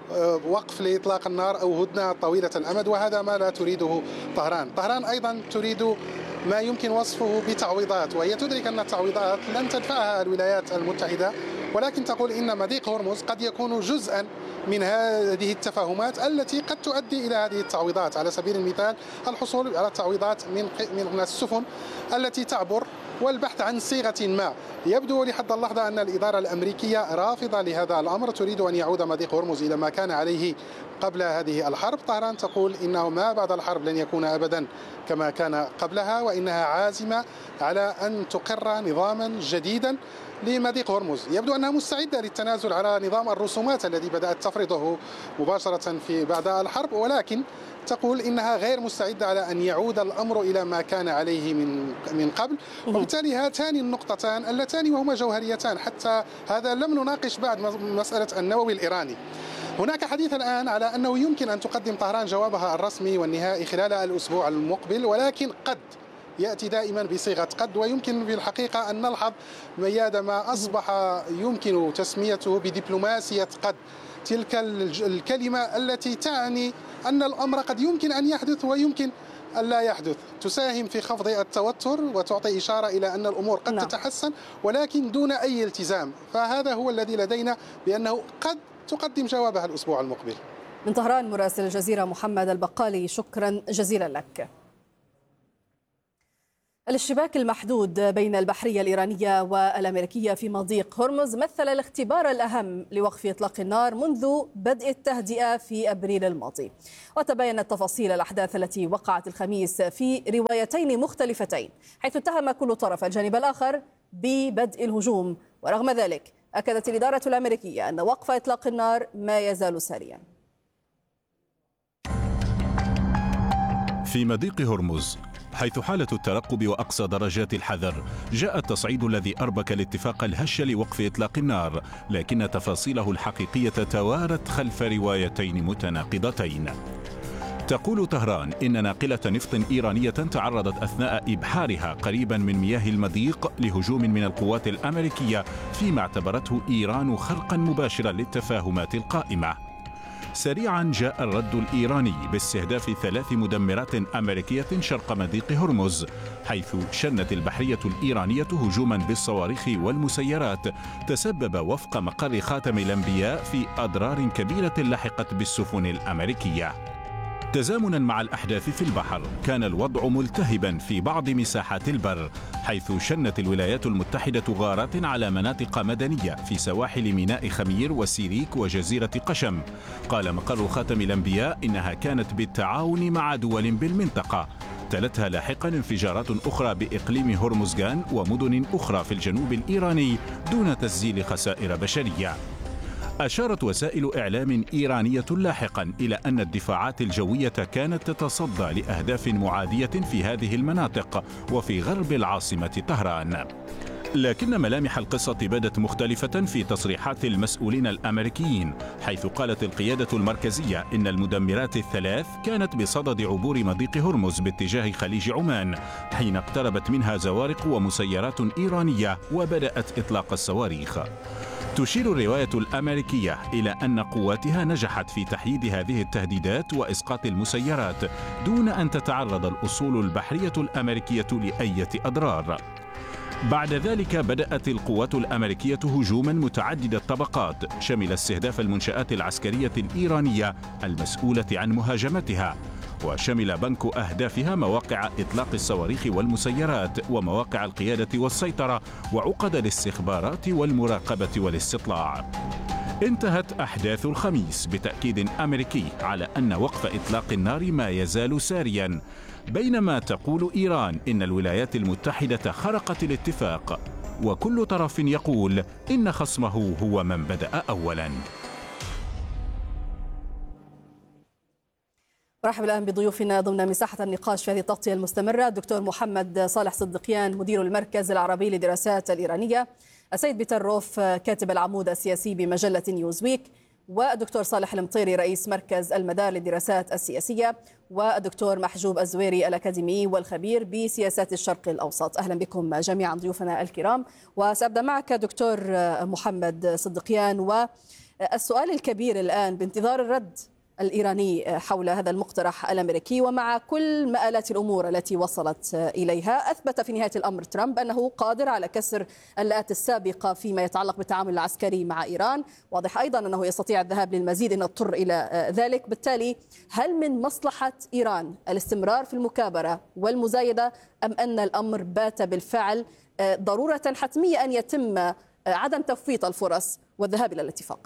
وقف لإطلاق النار أو هدنة طويلة الأمد، وهذا ما لا تريده طهران. طهران أيضا تريد ما يمكن وصفه بتعويضات، وهي تدرك أن التعويضات لن تدفعها الولايات المتحدة، ولكن تقول إن مضيق هرمز قد يكون جزءا من هذه التفاهمات التي قد تؤدي إلى هذه التعويضات. على سبيل المثال الحصول على تعويضات من السفن التي تعبر والبحث عن صيغة ما. يبدو لحد اللحظة أن الإدارة الأمريكية رافضة لهذا الأمر، تريد أن يعود مضيق هرمز إلى ما كان عليه قبل هذه الحرب. طهران تقول إنه ما بعد الحرب لن يكون أبدا كما كان قبلها، وإنها عازمة على أن تقر نظاما جديدا لمضيق هرمز. يبدو أنها مستعدة للتنازل على نظام الرسومات الذي بدأت تفرضه مباشرة في بعد الحرب، ولكن تقول إنها غير مستعدة على أن يعود الأمر إلى ما كان عليه من قبل. وبالتالي هاتان النقطتان اللتان وهما جوهريتان، حتى هذا لم نناقش بعد مسألة النووي الإيراني. هناك حديث الآن على أنه يمكن أن تقدم طهران جوابها الرسمي والنهائي خلال الأسبوع المقبل، ولكن قد يأتي دائما بصيغة قد، ويمكن في الحقيقة أن نلحظ مياد ما أصبح يمكن تسميته بدبلوماسية قد، تلك الكلمة التي تعني أن الأمر قد يمكن أن يحدث ويمكن أن لا يحدث، تساهم في خفض التوتر وتعطي إشارة إلى أن الأمور قد تتحسن ولكن دون أي التزام. فهذا هو الذي لدينا بأنه قد تقدم جوابها الأسبوع المقبل. من طهران مراسل الجزيرة محمد البقالي، شكرا جزيلا لك. الاشتباك المحدود بين البحرية الإيرانية والأمريكية في مضيق هرمز مثل الاختبار الأهم لوقف إطلاق النار منذ بدء التهدئة في أبريل الماضي. وتبينت تفاصيل الأحداث التي وقعت الخميس في روايتين مختلفتين، حيث اتهم كل طرف الجانب الآخر ببدء الهجوم. ورغم ذلك أكدت الإدارة الأمريكية أن وقف إطلاق النار ما يزال ساريا. في مضيق هرمز حيث حالة الترقب وأقصى درجات الحذر، جاء التصعيد الذي أربك الاتفاق الهش لوقف إطلاق النار، لكن تفاصيله الحقيقية توارت خلف روايتين متناقضتين. تقول طهران إن ناقلة نفط إيرانية تعرضت أثناء إبحارها قريبا من مياه المضيق لهجوم من القوات الأمريكية، فيما اعتبرته إيران خرقا مباشرا للتفاهمات القائمة. سريعا جاء الرد الإيراني باستهداف 3 مدمرات أمريكية شرق مضيق هرمز، حيث شنت البحرية الإيرانية هجوما بالصواريخ والمسيرات تسبب وفق مقر خاتم الأنبياء في أضرار كبيرة لحقت بالسفن الأمريكية. تزامنا مع الأحداث في البحر، كان الوضع ملتهبا في بعض مساحات البر، حيث شنت الولايات المتحدة غارات على مناطق مدنية في سواحل ميناء خمير وسيريك وجزيرة قشم. قال مقر خاتم الأنبياء إنها كانت بالتعاون مع دول بالمنطقة. تلتها لاحقا انفجارات أخرى بإقليم هرمزغان ومدن أخرى في الجنوب الإيراني دون تسجيل خسائر بشرية. أشارت وسائل إعلام إيرانية لاحقا إلى أن الدفاعات الجوية كانت تتصدى لأهداف معادية في هذه المناطق وفي غرب العاصمة طهران. لكن ملامح القصة بدت مختلفة في تصريحات المسؤولين الأمريكيين، حيث قالت القيادة المركزية إن المدمرات الثلاث كانت بصدد عبور مضيق هرمز باتجاه خليج عمان، حين اقتربت منها زوارق ومسيرات إيرانية وبدأت إطلاق الصواريخ. تشير الرواية الأمريكية إلى أن قواتها نجحت في تحييد هذه التهديدات وإسقاط المسيرات دون أن تتعرض الأسطول البحرية الأمريكية لأي أضرار. بعد ذلك بدأت القوات الأمريكية هجوما متعدد الطبقات، شمل استهداف المنشآت العسكرية الإيرانية المسؤولة عن مهاجمتها، وشمل بنك أهدافها مواقع إطلاق الصواريخ والمسيرات ومواقع القيادة والسيطرة وعقد الاستخبارات والمراقبة والاستطلاع. انتهت أحداث الخميس بتأكيد أمريكي على أن وقف إطلاق النار ما يزال ساريا، بينما تقول إيران إن الولايات المتحدة خرقت الاتفاق، وكل طرف يقول إن خصمه هو من بدأ أولا. رحب الآن بضيوفنا ضمن مساحة النقاش في هذه التغطية المستمرة: الدكتور محمد صالح صدقيان مدير المركز العربي للدراسات الإيرانية، السيد بيتر روف كاتب العمود السياسي بمجلة نيوزويك، والدكتور صالح المطيري رئيس مركز المدار للدراسات السياسية، والدكتور محجوب الزويري الأكاديمي والخبير بسياسات الشرق الأوسط. أهلا بكم جميعا ضيوفنا الكرام. وسأبدأ معك دكتور محمد صدقيان، والسؤال الكبير الآن بانتظار الرد الإيراني حول هذا المقترح الأمريكي، ومع كل مآلات الأمور التي وصلت إليها، أثبت في نهاية الأمر ترامب أنه قادر على كسر اللآت السابقة فيما يتعلق بالتعامل العسكري مع إيران. واضح أيضا أنه يستطيع الذهاب للمزيد إن اضطر إلى ذلك. بالتالي هل من مصلحة إيران الاستمرار في المكابرة والمزايدة، أم أن الأمر بات بالفعل ضرورة حتمية أن يتم عدم تفويت الفرص والذهاب إلى الاتفاق؟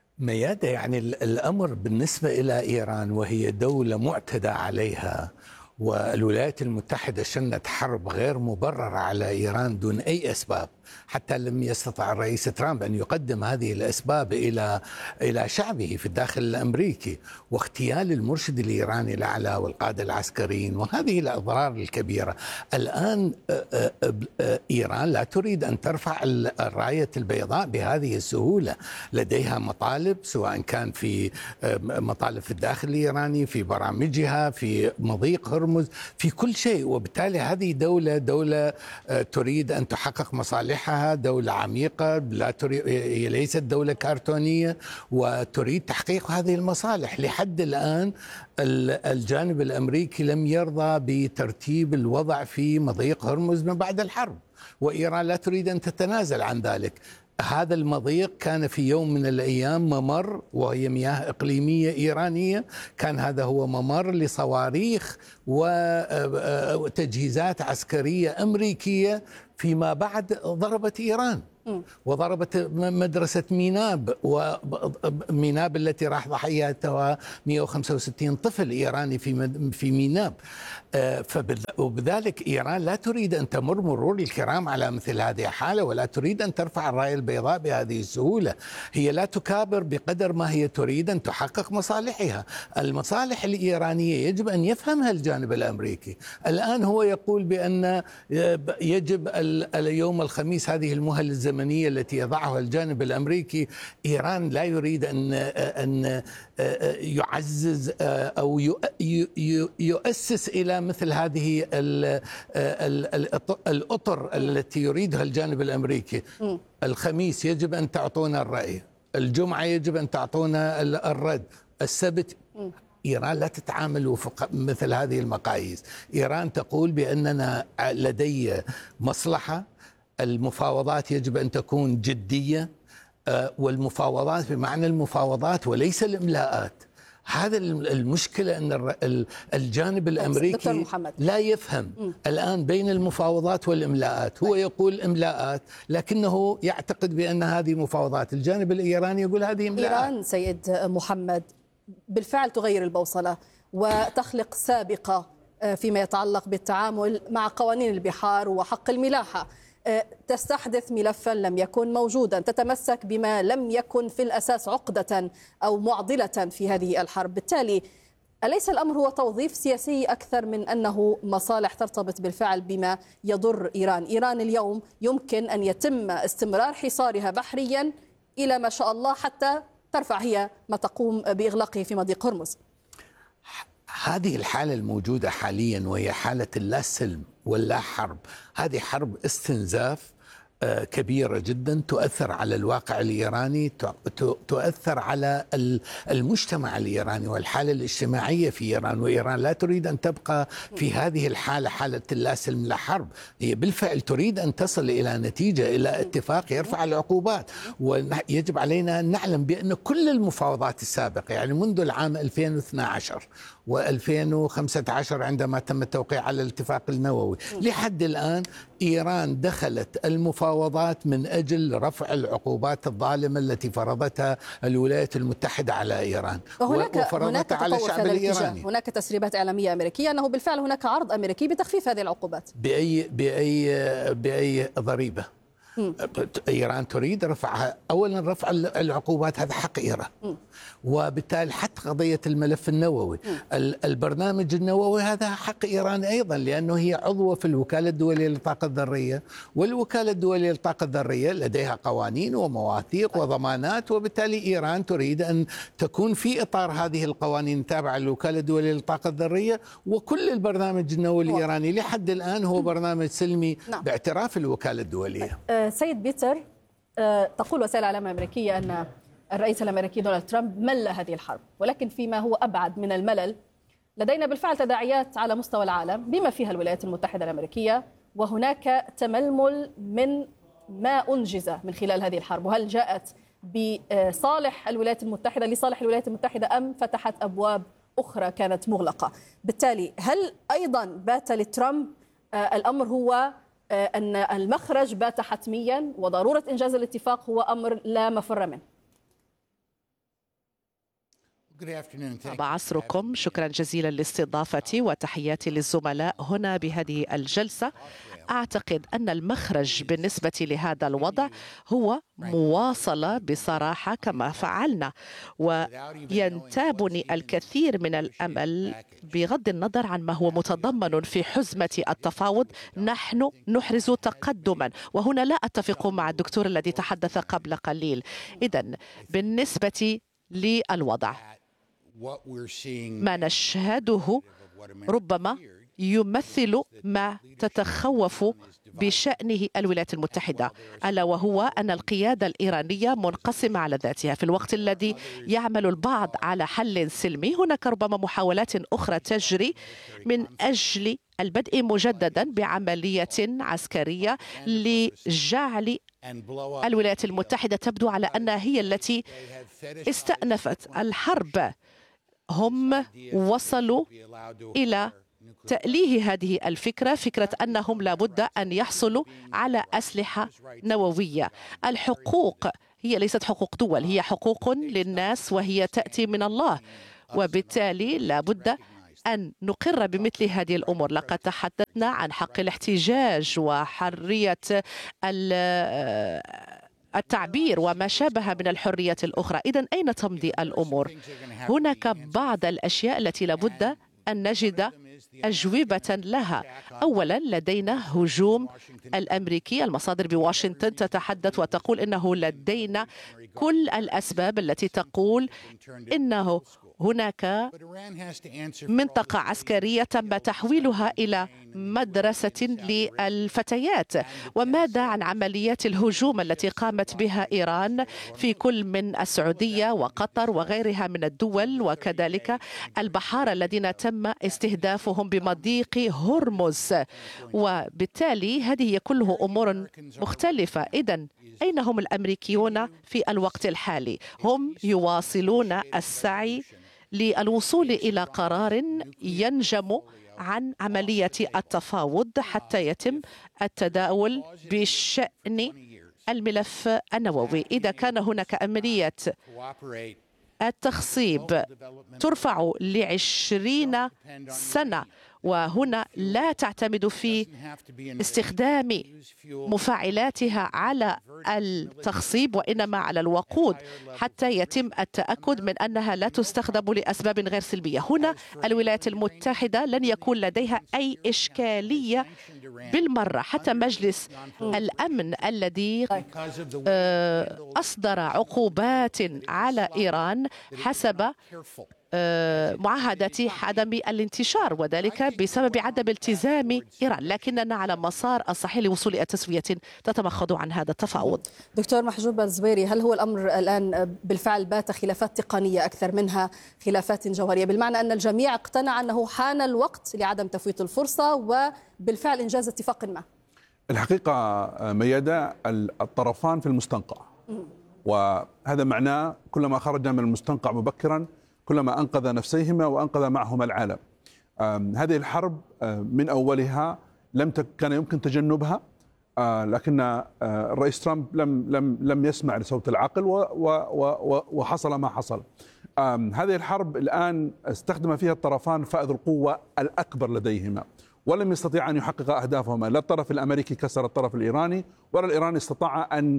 ميادة، يعني الأمر بالنسبة إلى إيران وهي دولة معتدى عليها والولايات المتحدة شنت حرب غير مبررة على إيران دون أي أسباب، حتى لم يستطع الرئيس ترامب أن يقدم هذه الأسباب إلى شعبه في الداخل الأمريكي، واغتيال المرشد الإيراني الأعلى والقادة العسكريين، وهذه الأضرار الكبيرة. الآن إيران لا تريد أن ترفع الراية البيضاء بهذه السهولة، لديها مطالب سواء كان في مطالب في الداخل الإيراني، في برامجها، في مضيق هرمز، في كل شيء. وبالتالي هذه دولة تريد أن تحقق مصالحها، دولة عميقة، لا تريد، هي ليست دولة كرتونية، وتريد تحقيق هذه المصالح. لحد الآن الجانب الأمريكي لم يرضى بترتيب الوضع في مضيق هرمز من بعد الحرب، وإيران لا تريد أن تتنازل عن ذلك. هذا المضيق كان في يوم من الأيام ممر، وهي مياه إقليمية إيرانية، كان هذا هو ممر لصواريخ وتجهيزات عسكرية أمريكية، فيما بعد ضربت إيران وضربت مدرسة ميناب، وميناب التي راح ضحيتها 165 طفل إيراني في ميناب. وبذلك إيران لا تريد أن تمر مرور الكرام على مثل هذه الحالة، ولا تريد أن ترفع الراية البيضاء بهذه السهولة. هي لا تكابر بقدر ما هي تريد أن تحقق مصالحها. المصالح الإيرانية يجب أن يفهمها الجانب الأمريكي. الآن هو يقول بأن يجب اليوم الخميس، هذه المهلة الزمنية التي يضعها الجانب الأمريكي. إيران لا يريد أن يعزز أو يؤسس إلى مثل هذه الأطر التي يريدها الجانب الأمريكي. الخميس يجب أن تعطونا الرأي، الجمعة يجب أن تعطونا الرد، السبت. إيران لا تتعامل وفق مثل هذه المقاييس. إيران تقول بأننا لدي مصلحة، المفاوضات يجب أن تكون جدية، والمفاوضات بمعنى المفاوضات وليس الإملاءات. هذا المشكلة، أن الجانب الأمريكي لا يفهم الآن بين المفاوضات والإملاءات. هو يقول إملاءات، لكنه يعتقد بأن هذه مفاوضات. الجانب الإيراني يقول هذه إملاءات. إيران سيد محمد بالفعل تغير البوصلة وتخلق سابقة فيما يتعلق بالتعامل مع قوانين البحار وحق الملاحة، تستحدث ملفا لم يكن موجودا، تتمسك بما لم يكن في الأساس عقدة أو معضلة في هذه الحرب. بالتالي أليس الأمر هو توظيف سياسي أكثر من أنه مصالح ترتبط بالفعل بما يضر إيران؟ إيران اليوم يمكن أن يتم استمرار حصارها بحريا إلى ما شاء الله حتى ترفع هي ما تقوم بإغلاقه في مضيق هرمز. هذه الحالة الموجودة حاليا، وهي حالة اللا سلم واللا حرب، هذه حرب استنزاف كبيرة جدا تؤثر على الواقع الإيراني، تؤثر على المجتمع الإيراني والحالة الاجتماعية في إيران. وإيران لا تريد أن تبقى في هذه الحالة، حالة لا سلم لا حرب. هي بالفعل تريد أن تصل إلى نتيجة، إلى اتفاق يرفع العقوبات. ويجب علينا أن نعلم بأن كل المفاوضات السابقة، يعني منذ العام 2012 و2015 عندما تم التوقيع على الاتفاق النووي لحد الآن، إيران دخلت المفاوضات من أجل رفع العقوبات الظالمة التي فرضتها الولايات المتحدة على إيران وفرضتها على الشعب الإيراني. هناك تسريبات إعلامية أمريكية أنه بالفعل هناك عرض أمريكي بتخفيف هذه العقوبات. بأي ضريبة؟ إيران تريد رفعها. أولا رفع العقوبات هذا حق إيران، وبالتالي حتى قضية الملف النووي، البرنامج النووي هذا حق إيران أيضا، لأنه هي عضوة في الوكالة الدولية للطاقة الذرية، والوكالة الدولية للطاقة الذرية لديها قوانين ومواثيق وضمانات، وبالتالي إيران تريد أن تكون في إطار هذه القوانين التابعة للوكالة الدولية للطاقة الذرية. وكل البرنامج النووي الإيراني لحد الآن هو برنامج سلمي باعتراف الوكالة الدولية. سيد بيتر، تقول وسائل الإعلام الأمريكية أن الرئيس الأمريكي دونالد ترامب مل هذه الحرب، ولكن فيما هو أبعد من الملل لدينا بالفعل تداعيات على مستوى العالم بما فيها الولايات المتحدة الأمريكية، وهناك تململ من ما أنجز من خلال هذه الحرب. وهل جاءت بصالح الولايات المتحدة، لصالح الولايات المتحدة، أم فتحت أبواب أخرى كانت مغلقة؟ بالتالي هل أيضا بات لترامب الأمر هو أن المخرج بات حتميا وضرورة إنجاز الاتفاق هو أمر لا مفر منه؟ عصركم. شكرا جزيلا لاستضافتي وتحياتي للزملاء هنا بهذه الجلسة. أعتقد أن المخرج بالنسبة لهذا الوضع هو مواصلة بصراحة كما فعلنا، وينتابني الكثير من الأمل بغض النظر عن ما هو متضمن في حزمة التفاوض. نحن نحرز تقدما، وهنا لا أتفق مع الدكتور الذي تحدث قبل قليل. إذن بالنسبة للوضع ما نشهده ربما يمثل ما تتخوف بشأنه الولايات المتحدة، ألا وهو أن القيادة الإيرانية منقسمة على ذاتها. في الوقت الذي يعمل البعض على حل سلمي، هناك ربما محاولات أخرى تجري من أجل البدء مجددا بعملية عسكرية لجعل الولايات المتحدة تبدو على أنها هي التي استأنفت الحرب. هم وصلوا إلى تأليه هذه الفكرة، فكرة أنهم لابد أن يحصلوا على أسلحة نووية. الحقوق هي ليست حقوق دول، هي حقوق للناس وهي تأتي من الله، وبالتالي لابد أن نقر بمثل هذه الأمور. لقد تحدثنا عن حق الاحتجاج وحرية التعبير وما شابه من الحريات الأخرى. إذن أين تمضي الأمور؟ هناك بعض الأشياء التي لابد أن نجد أجوبة لها. أولا لدينا هجوم الأمريكي. المصادر بواشنطن تتحدث وتقول إنه لدينا كل الأسباب التي تقول إنه هناك منطقة عسكرية تم تحويلها إلى مدرسة للفتيات. وماذا عن عمليات الهجوم التي قامت بها إيران في كل من السعودية وقطر وغيرها من الدول، وكذلك البحارة الذين تم استهدافهم بمضيق هرمز؟ وبالتالي هذه هي كله أمور مختلفة. إذن أين هم الأمريكيون في الوقت الحالي؟ هم يواصلون السعي للوصول إلى قرار ينجم عن عملية التفاوض حتى يتم التداول بشأن الملف النووي. إذا كان هناك عملية التخصيب ترفع ل20 سنة، وهنا لا تعتمد في استخدام مفاعلاتها على التخصيب وإنما على الوقود حتى يتم التأكد من أنها لا تستخدم لأسباب غير سلبية. هنا الولايات المتحدة لن يكون لديها أي إشكالية بالمرة. حتى مجلس الأمن الذي أصدر عقوبات على إيران حسب معاهدة عدم الانتشار، وذلك بسبب عدم التزام إيران، لكننا على مسار الصحيح لوصول إلى تسوية تتمخض عن هذا التفاوض. دكتور محجوب الزبيري، هل هو الأمر الآن بالفعل بات خلافات تقنية أكثر منها خلافات جوهرية، بالمعنى أن الجميع اقتنع أنه حان الوقت لعدم تفويت الفرصة وبالفعل إنجاز اتفاق ما؟ الحقيقة ميادة، الطرفان في المستنقع، وهذا معناه كلما خرجنا من المستنقع مبكرا كلما أنقذ نفسيهما وأنقذ معهما العالم. هذه الحرب من أولها كان يمكن تجنبها، لكن الرئيس ترامب لم يسمع لصوت العقل وحصل ما حصل. هذه الحرب الآن استخدم فيها الطرفان فائض القوة الأكبر لديهما، ولم يستطيع أن يحقق أهدافهما. لا الطرف الأمريكي كسر الطرف الإيراني، ولا الإيراني استطاع أن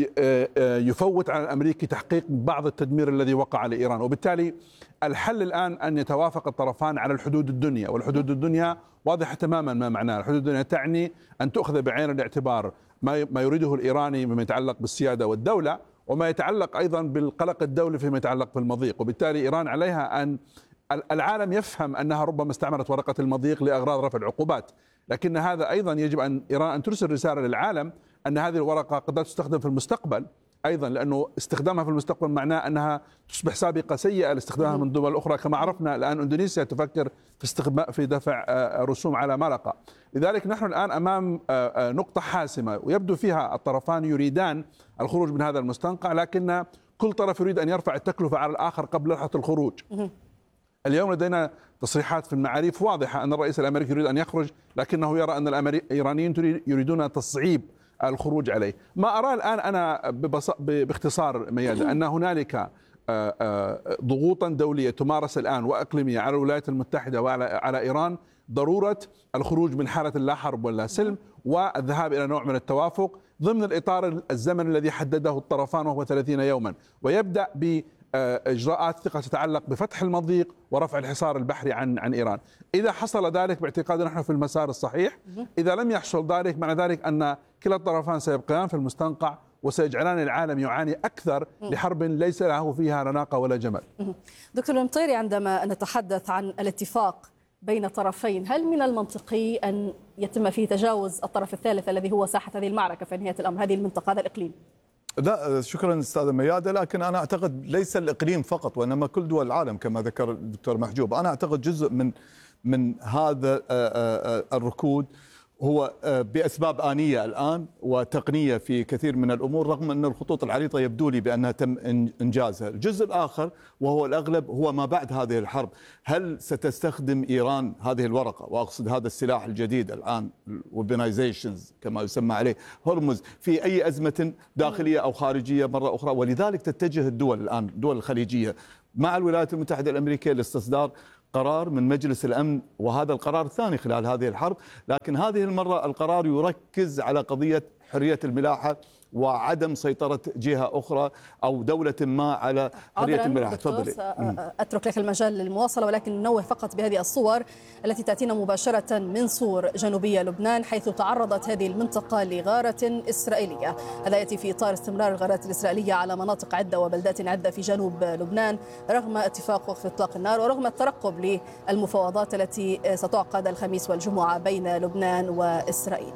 يفوت على الأمريكي تحقيق بعض التدمير الذي وقع على إيران. وبالتالي الحل الآن أن يتوافق الطرفان على الحدود الدنيا، والحدود الدنيا واضحة تماما ما معناه. الحدود الدنيا تعني أن تؤخذ بعين الاعتبار ما يريده الإيراني مما يتعلق بالسيادة والدولة، وما يتعلق أيضا بالقلق الدولي فيما يتعلق بالمضيق. وبالتالي إيران عليها أن العالم يفهم أنها ربما استعملت ورقة المضيق لأغراض رفع العقوبات، لكن هذا أيضا يجب أن إيران أن ترسل رسالة للعالم أن هذه الورقة قد لا تستخدم في المستقبل أيضا، لأنه استخدامها في المستقبل معناه أنها تصبح سابقة سيئة لاستخدامها من دول أخرى. كما عرفنا الآن إندونيسيا تفكر في دفع رسوم على ملقا. لذلك نحن الآن أمام نقطة حاسمة، ويبدو فيها الطرفان يريدان الخروج من هذا المستنقع، لكن كل طرف يريد أن يرفع التكلفة على الآخر قبل لحظة الخروج. اليوم لدينا تصريحات في المعاريف واضحة أن الرئيس الأمريكي يريد أن يخرج، لكنه يرى أن الإيرانيين يريدون تصعيب الخروج عليه. ما أراه الآن أنا باختصار ميادة أن هنالك ضغوطا دولية تمارس الآن وإقليمية على الولايات المتحدة وعلى إيران ضرورة الخروج من حالة اللا حرب ولا سلم والذهاب إلى نوع من التوافق ضمن الإطار الزمني الذي حدده الطرفان وهو 30 يوما، ويبدأ بإجراءات ثقة تتعلق بفتح المضيق ورفع الحصار البحري عن إيران. إذا حصل ذلك باعتقادنا نحن في المسار الصحيح، إذا لم يحصل ذلك معنى ذلك أن كلا الطرفان سيبقيان في المستنقع وسيجعلان العالم يعاني أكثر لحرب ليس له فيها ناقة ولا جمل. دكتور المطيري، عندما نتحدث عن الاتفاق بين طرفين، هل من المنطقي أن يتم فيه تجاوز الطرف الثالث الذي هو ساحة هذه المعركة في نهاية الأمر، هذه المنطقة، هذا الإقليم؟ لا، شكرا أستاذة ميادة، لكن أنا أعتقد ليس الإقليم فقط وإنما كل دول العالم كما ذكر الدكتور محجوب. أنا أعتقد جزء من هذا الركود هو بأسباب آنية الآن وتقنية في كثير من الأمور، رغم أن الخطوط العريضة يبدو لي بأنها تم إنجازها. الجزء الآخر وهو الأغلب هو ما بعد هذه الحرب. هل ستستخدم إيران هذه الورقة، وأقصد هذا السلاح الجديد الآن ويبنايزيشنز كما يسمى عليه هرمز، في أي أزمة داخلية أو خارجية مرة أخرى؟ ولذلك تتجه الدول الآن، الدول الخليجية مع الولايات المتحدة الأمريكية لاستصدار قرار من مجلس الأمن، وهذا القرار الثاني خلال هذه الحرب، لكن هذه المرة القرار يركز على قضية حرية الملاحة وعدم سيطرة جهة أخرى أو دولة ما على حرية الملاحة. تفضلي. أترك لك المجال للمواصلة، ولكن ننوه فقط بهذه الصور التي تأتينا مباشرة من صور جنوبية لبنان، حيث تعرضت هذه المنطقة لغارة إسرائيلية. هذا يأتي في إطار استمرار الغارات الإسرائيلية على مناطق عدة وبلدات عدة في جنوب لبنان رغم اتفاق وقف إطلاق النار ورغم الترقب للمفاوضات التي ستعقد الخميس والجمعة بين لبنان وإسرائيل.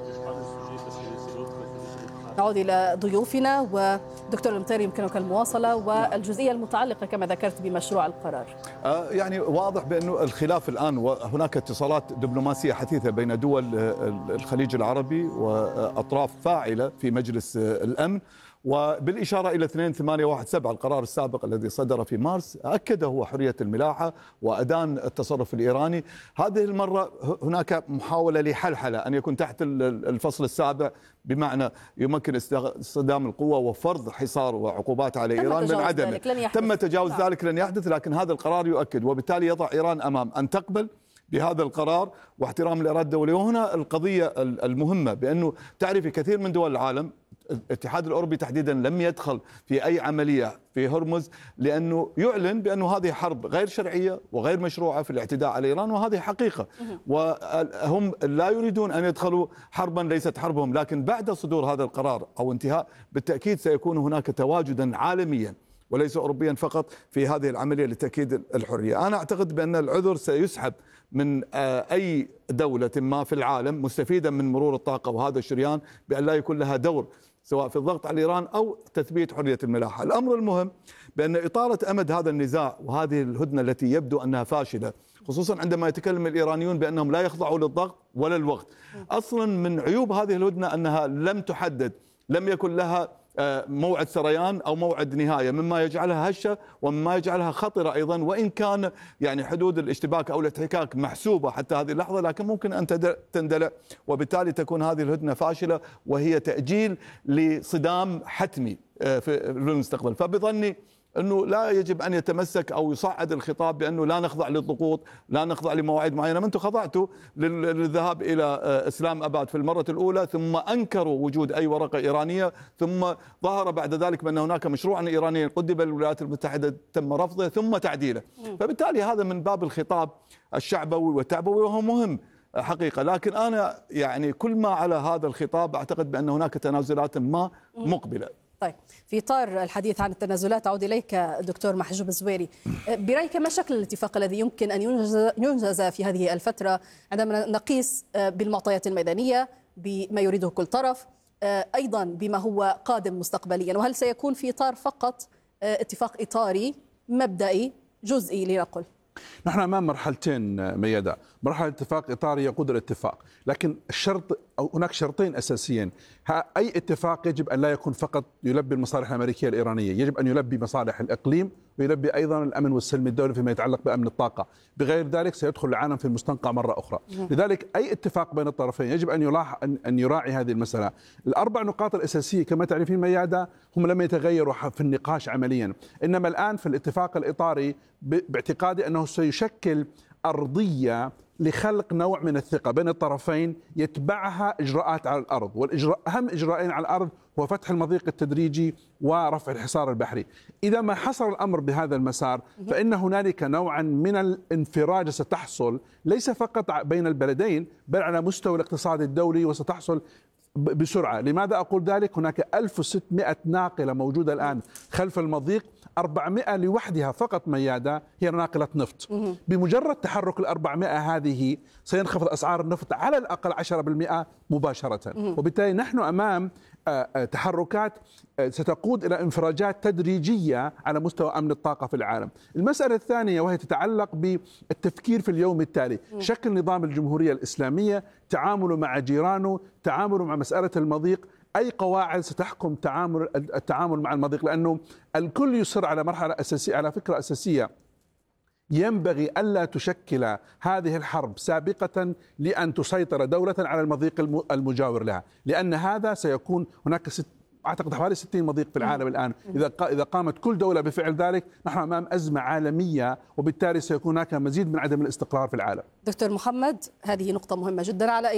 نعود إلى ضيوفنا، ودكتور المطيري يمكنك المواصلة والجزئية المتعلقة كما ذكرت بمشروع القرار. يعني واضح بأنه الخلاف الآن، وهناك اتصالات دبلوماسية حثيثة بين دول الخليج العربي وأطراف فاعلة في مجلس الأمن، وبالإشارة إلى 2817 القرار السابق الذي صدر في مارس أكد هو حرية الملاحة وأدان التصرف الإيراني. هذه المرة هناك محاولة لحلحلة أن يكون تحت الفصل السابع، بمعنى يمكن استخدام القوة وفرض حصار وعقوبات على إيران من عدمه. تم تجاوز ذلك، لن يحدث، لكن هذا القرار يؤكد، وبالتالي يضع إيران أمام أن تقبل بهذا القرار واحترام الإرادة الدولية. وهنا القضية المهمة بأنه تعرفي كثير من دول العالم، الاتحاد الأوروبي تحديدا لم يدخل في أي عملية في هرمز لأنه يعلن بأنه هذه حرب غير شرعية وغير مشروعة في الاعتداء على إيران، وهذه حقيقة، وهم لا يريدون أن يدخلوا حربا ليست حربهم. لكن بعد صدور هذا القرار أو انتهاء بالتأكيد سيكون هناك تواجدا عالميا وليس أوروبيا فقط في هذه العملية لتأكيد الحرية. أنا أعتقد بأن العذر سيسحب من أي دولة ما في العالم مستفيدة من مرور الطاقة وهذا الشريان بأن لا يكون لها دور سواء في الضغط على إيران أو تثبيت حرية الملاحة. الأمر المهم بأن إطالة أمد هذا النزاع وهذه الهدنة التي يبدو أنها فاشلة، خصوصا عندما يتكلم الإيرانيون بأنهم لا يخضعوا للضغط ولا الوقت. أصلا من عيوب هذه الهدنة أنها لم تحدد، لم يكن لها موعد سريان أو موعد نهاية، مما يجعلها هشة ومما يجعلها خطرة أيضا، وإن كان يعني حدود الاشتباك أو الاحتكاك محسوبة حتى هذه اللحظة، لكن ممكن أن تندلع، وبالتالي تكون هذه الهدنة فاشلة وهي تأجيل لصدام حتمي في المستقبل. فبظني أنه لا يجب أن يتمسك أو يصعد الخطاب بأنه لا نخضع للضغوط، لا نخضع لمواعيد معينة. ما أنتم خضعتوا للذهاب إلى إسلام أباد في المرة الأولى، ثم أنكروا وجود أي ورقة إيرانية، ثم ظهر بعد ذلك بأن هناك مشروع إيراني قدم للولايات المتحدة تم رفضه ثم تعديله. فبالتالي هذا من باب الخطاب الشعبوي والتعبوي وهو مهم حقيقة. لكن أنا يعني كل ما على هذا الخطاب أعتقد بأن هناك تنازلات ما مقبلة. طيب، في إطار الحديث عن التنازلات أعود إليك دكتور محجوب الزويري. برأيك ما شكل الاتفاق الذي يمكن أن ينجز في هذه الفترة عندما نقيس بالمعطيات الميدانية بما يريده كل طرف، أيضا بما هو قادم مستقبليا؟ وهل سيكون في إطار فقط اتفاق إطاري مبدئي جزئي لنقل؟ نحن أمام مرحلتين ميادة، مرحلة اتفاق إطاري يقود الاتفاق، لكن الشرط أو هناك شرطين أساسيين. أي اتفاق يجب أن لا يكون فقط يلبي المصالح الأمريكية الإيرانية، يجب أن يلبي مصالح الإقليم ويلبي أيضا الأمن والسلم الدولي فيما يتعلق بأمن الطاقة. بغير ذلك سيدخل العالم في المستنقع مرة أخرى. لذلك أي اتفاق بين الطرفين يجب أن يراعي هذه المسألة. الأربع نقاط الأساسية كما تعرفين ميادة هم لم يتغيروا في النقاش عمليا، إنما الآن في الاتفاق الإطاري باعتقادي أنه سيشكل أرضية لخلق نوع من الثقة بين الطرفين يتبعها إجراءات على الأرض، أهم إجراءين على الأرض هو فتح المضيق التدريجي ورفع الحصار البحري. إذا ما حصل الأمر بهذا المسار فإن هنالك نوعا من الانفراج ستحصل ليس فقط بين البلدين بل على مستوى الاقتصاد الدولي، وستحصل بسرعة. لماذا أقول ذلك؟ هناك 1600 ناقلة موجودة الآن خلف المضيق، 400 لوحدها فقط ميادة هي ناقلة نفط. بمجرد تحرك ال400 هذه سينخفض أسعار النفط على الأقل 10% مباشرة، وبالتالي نحن أمام تحركات ستقود إلى انفراجات تدريجية على مستوى أمن الطاقة في العالم. المسألة الثانية وهي تتعلق بالتفكير في اليوم التالي، شكل نظام الجمهورية الإسلامية، تعامله مع جيرانه، تعامله مع مسألة المضيق، أي قواعد ستحكم التعامل مع المضيق، لأنه الكل يصر على مرحلة أساسية، على فكرة أساسية، ينبغي ألا تشكل هذه الحرب سابقة لأن تسيطر دولة على المضيق المجاور لها، لأن هذا سيكون هناك أعتقد حوالي 60 مضيق في العالم الآن. إذا قامت كل دولة بفعل ذلك نحن أمام أزمة عالمية، وبالتالي سيكون هناك مزيد من عدم الاستقرار في العالم. دكتور محمد، هذه نقطة مهمة جدا. على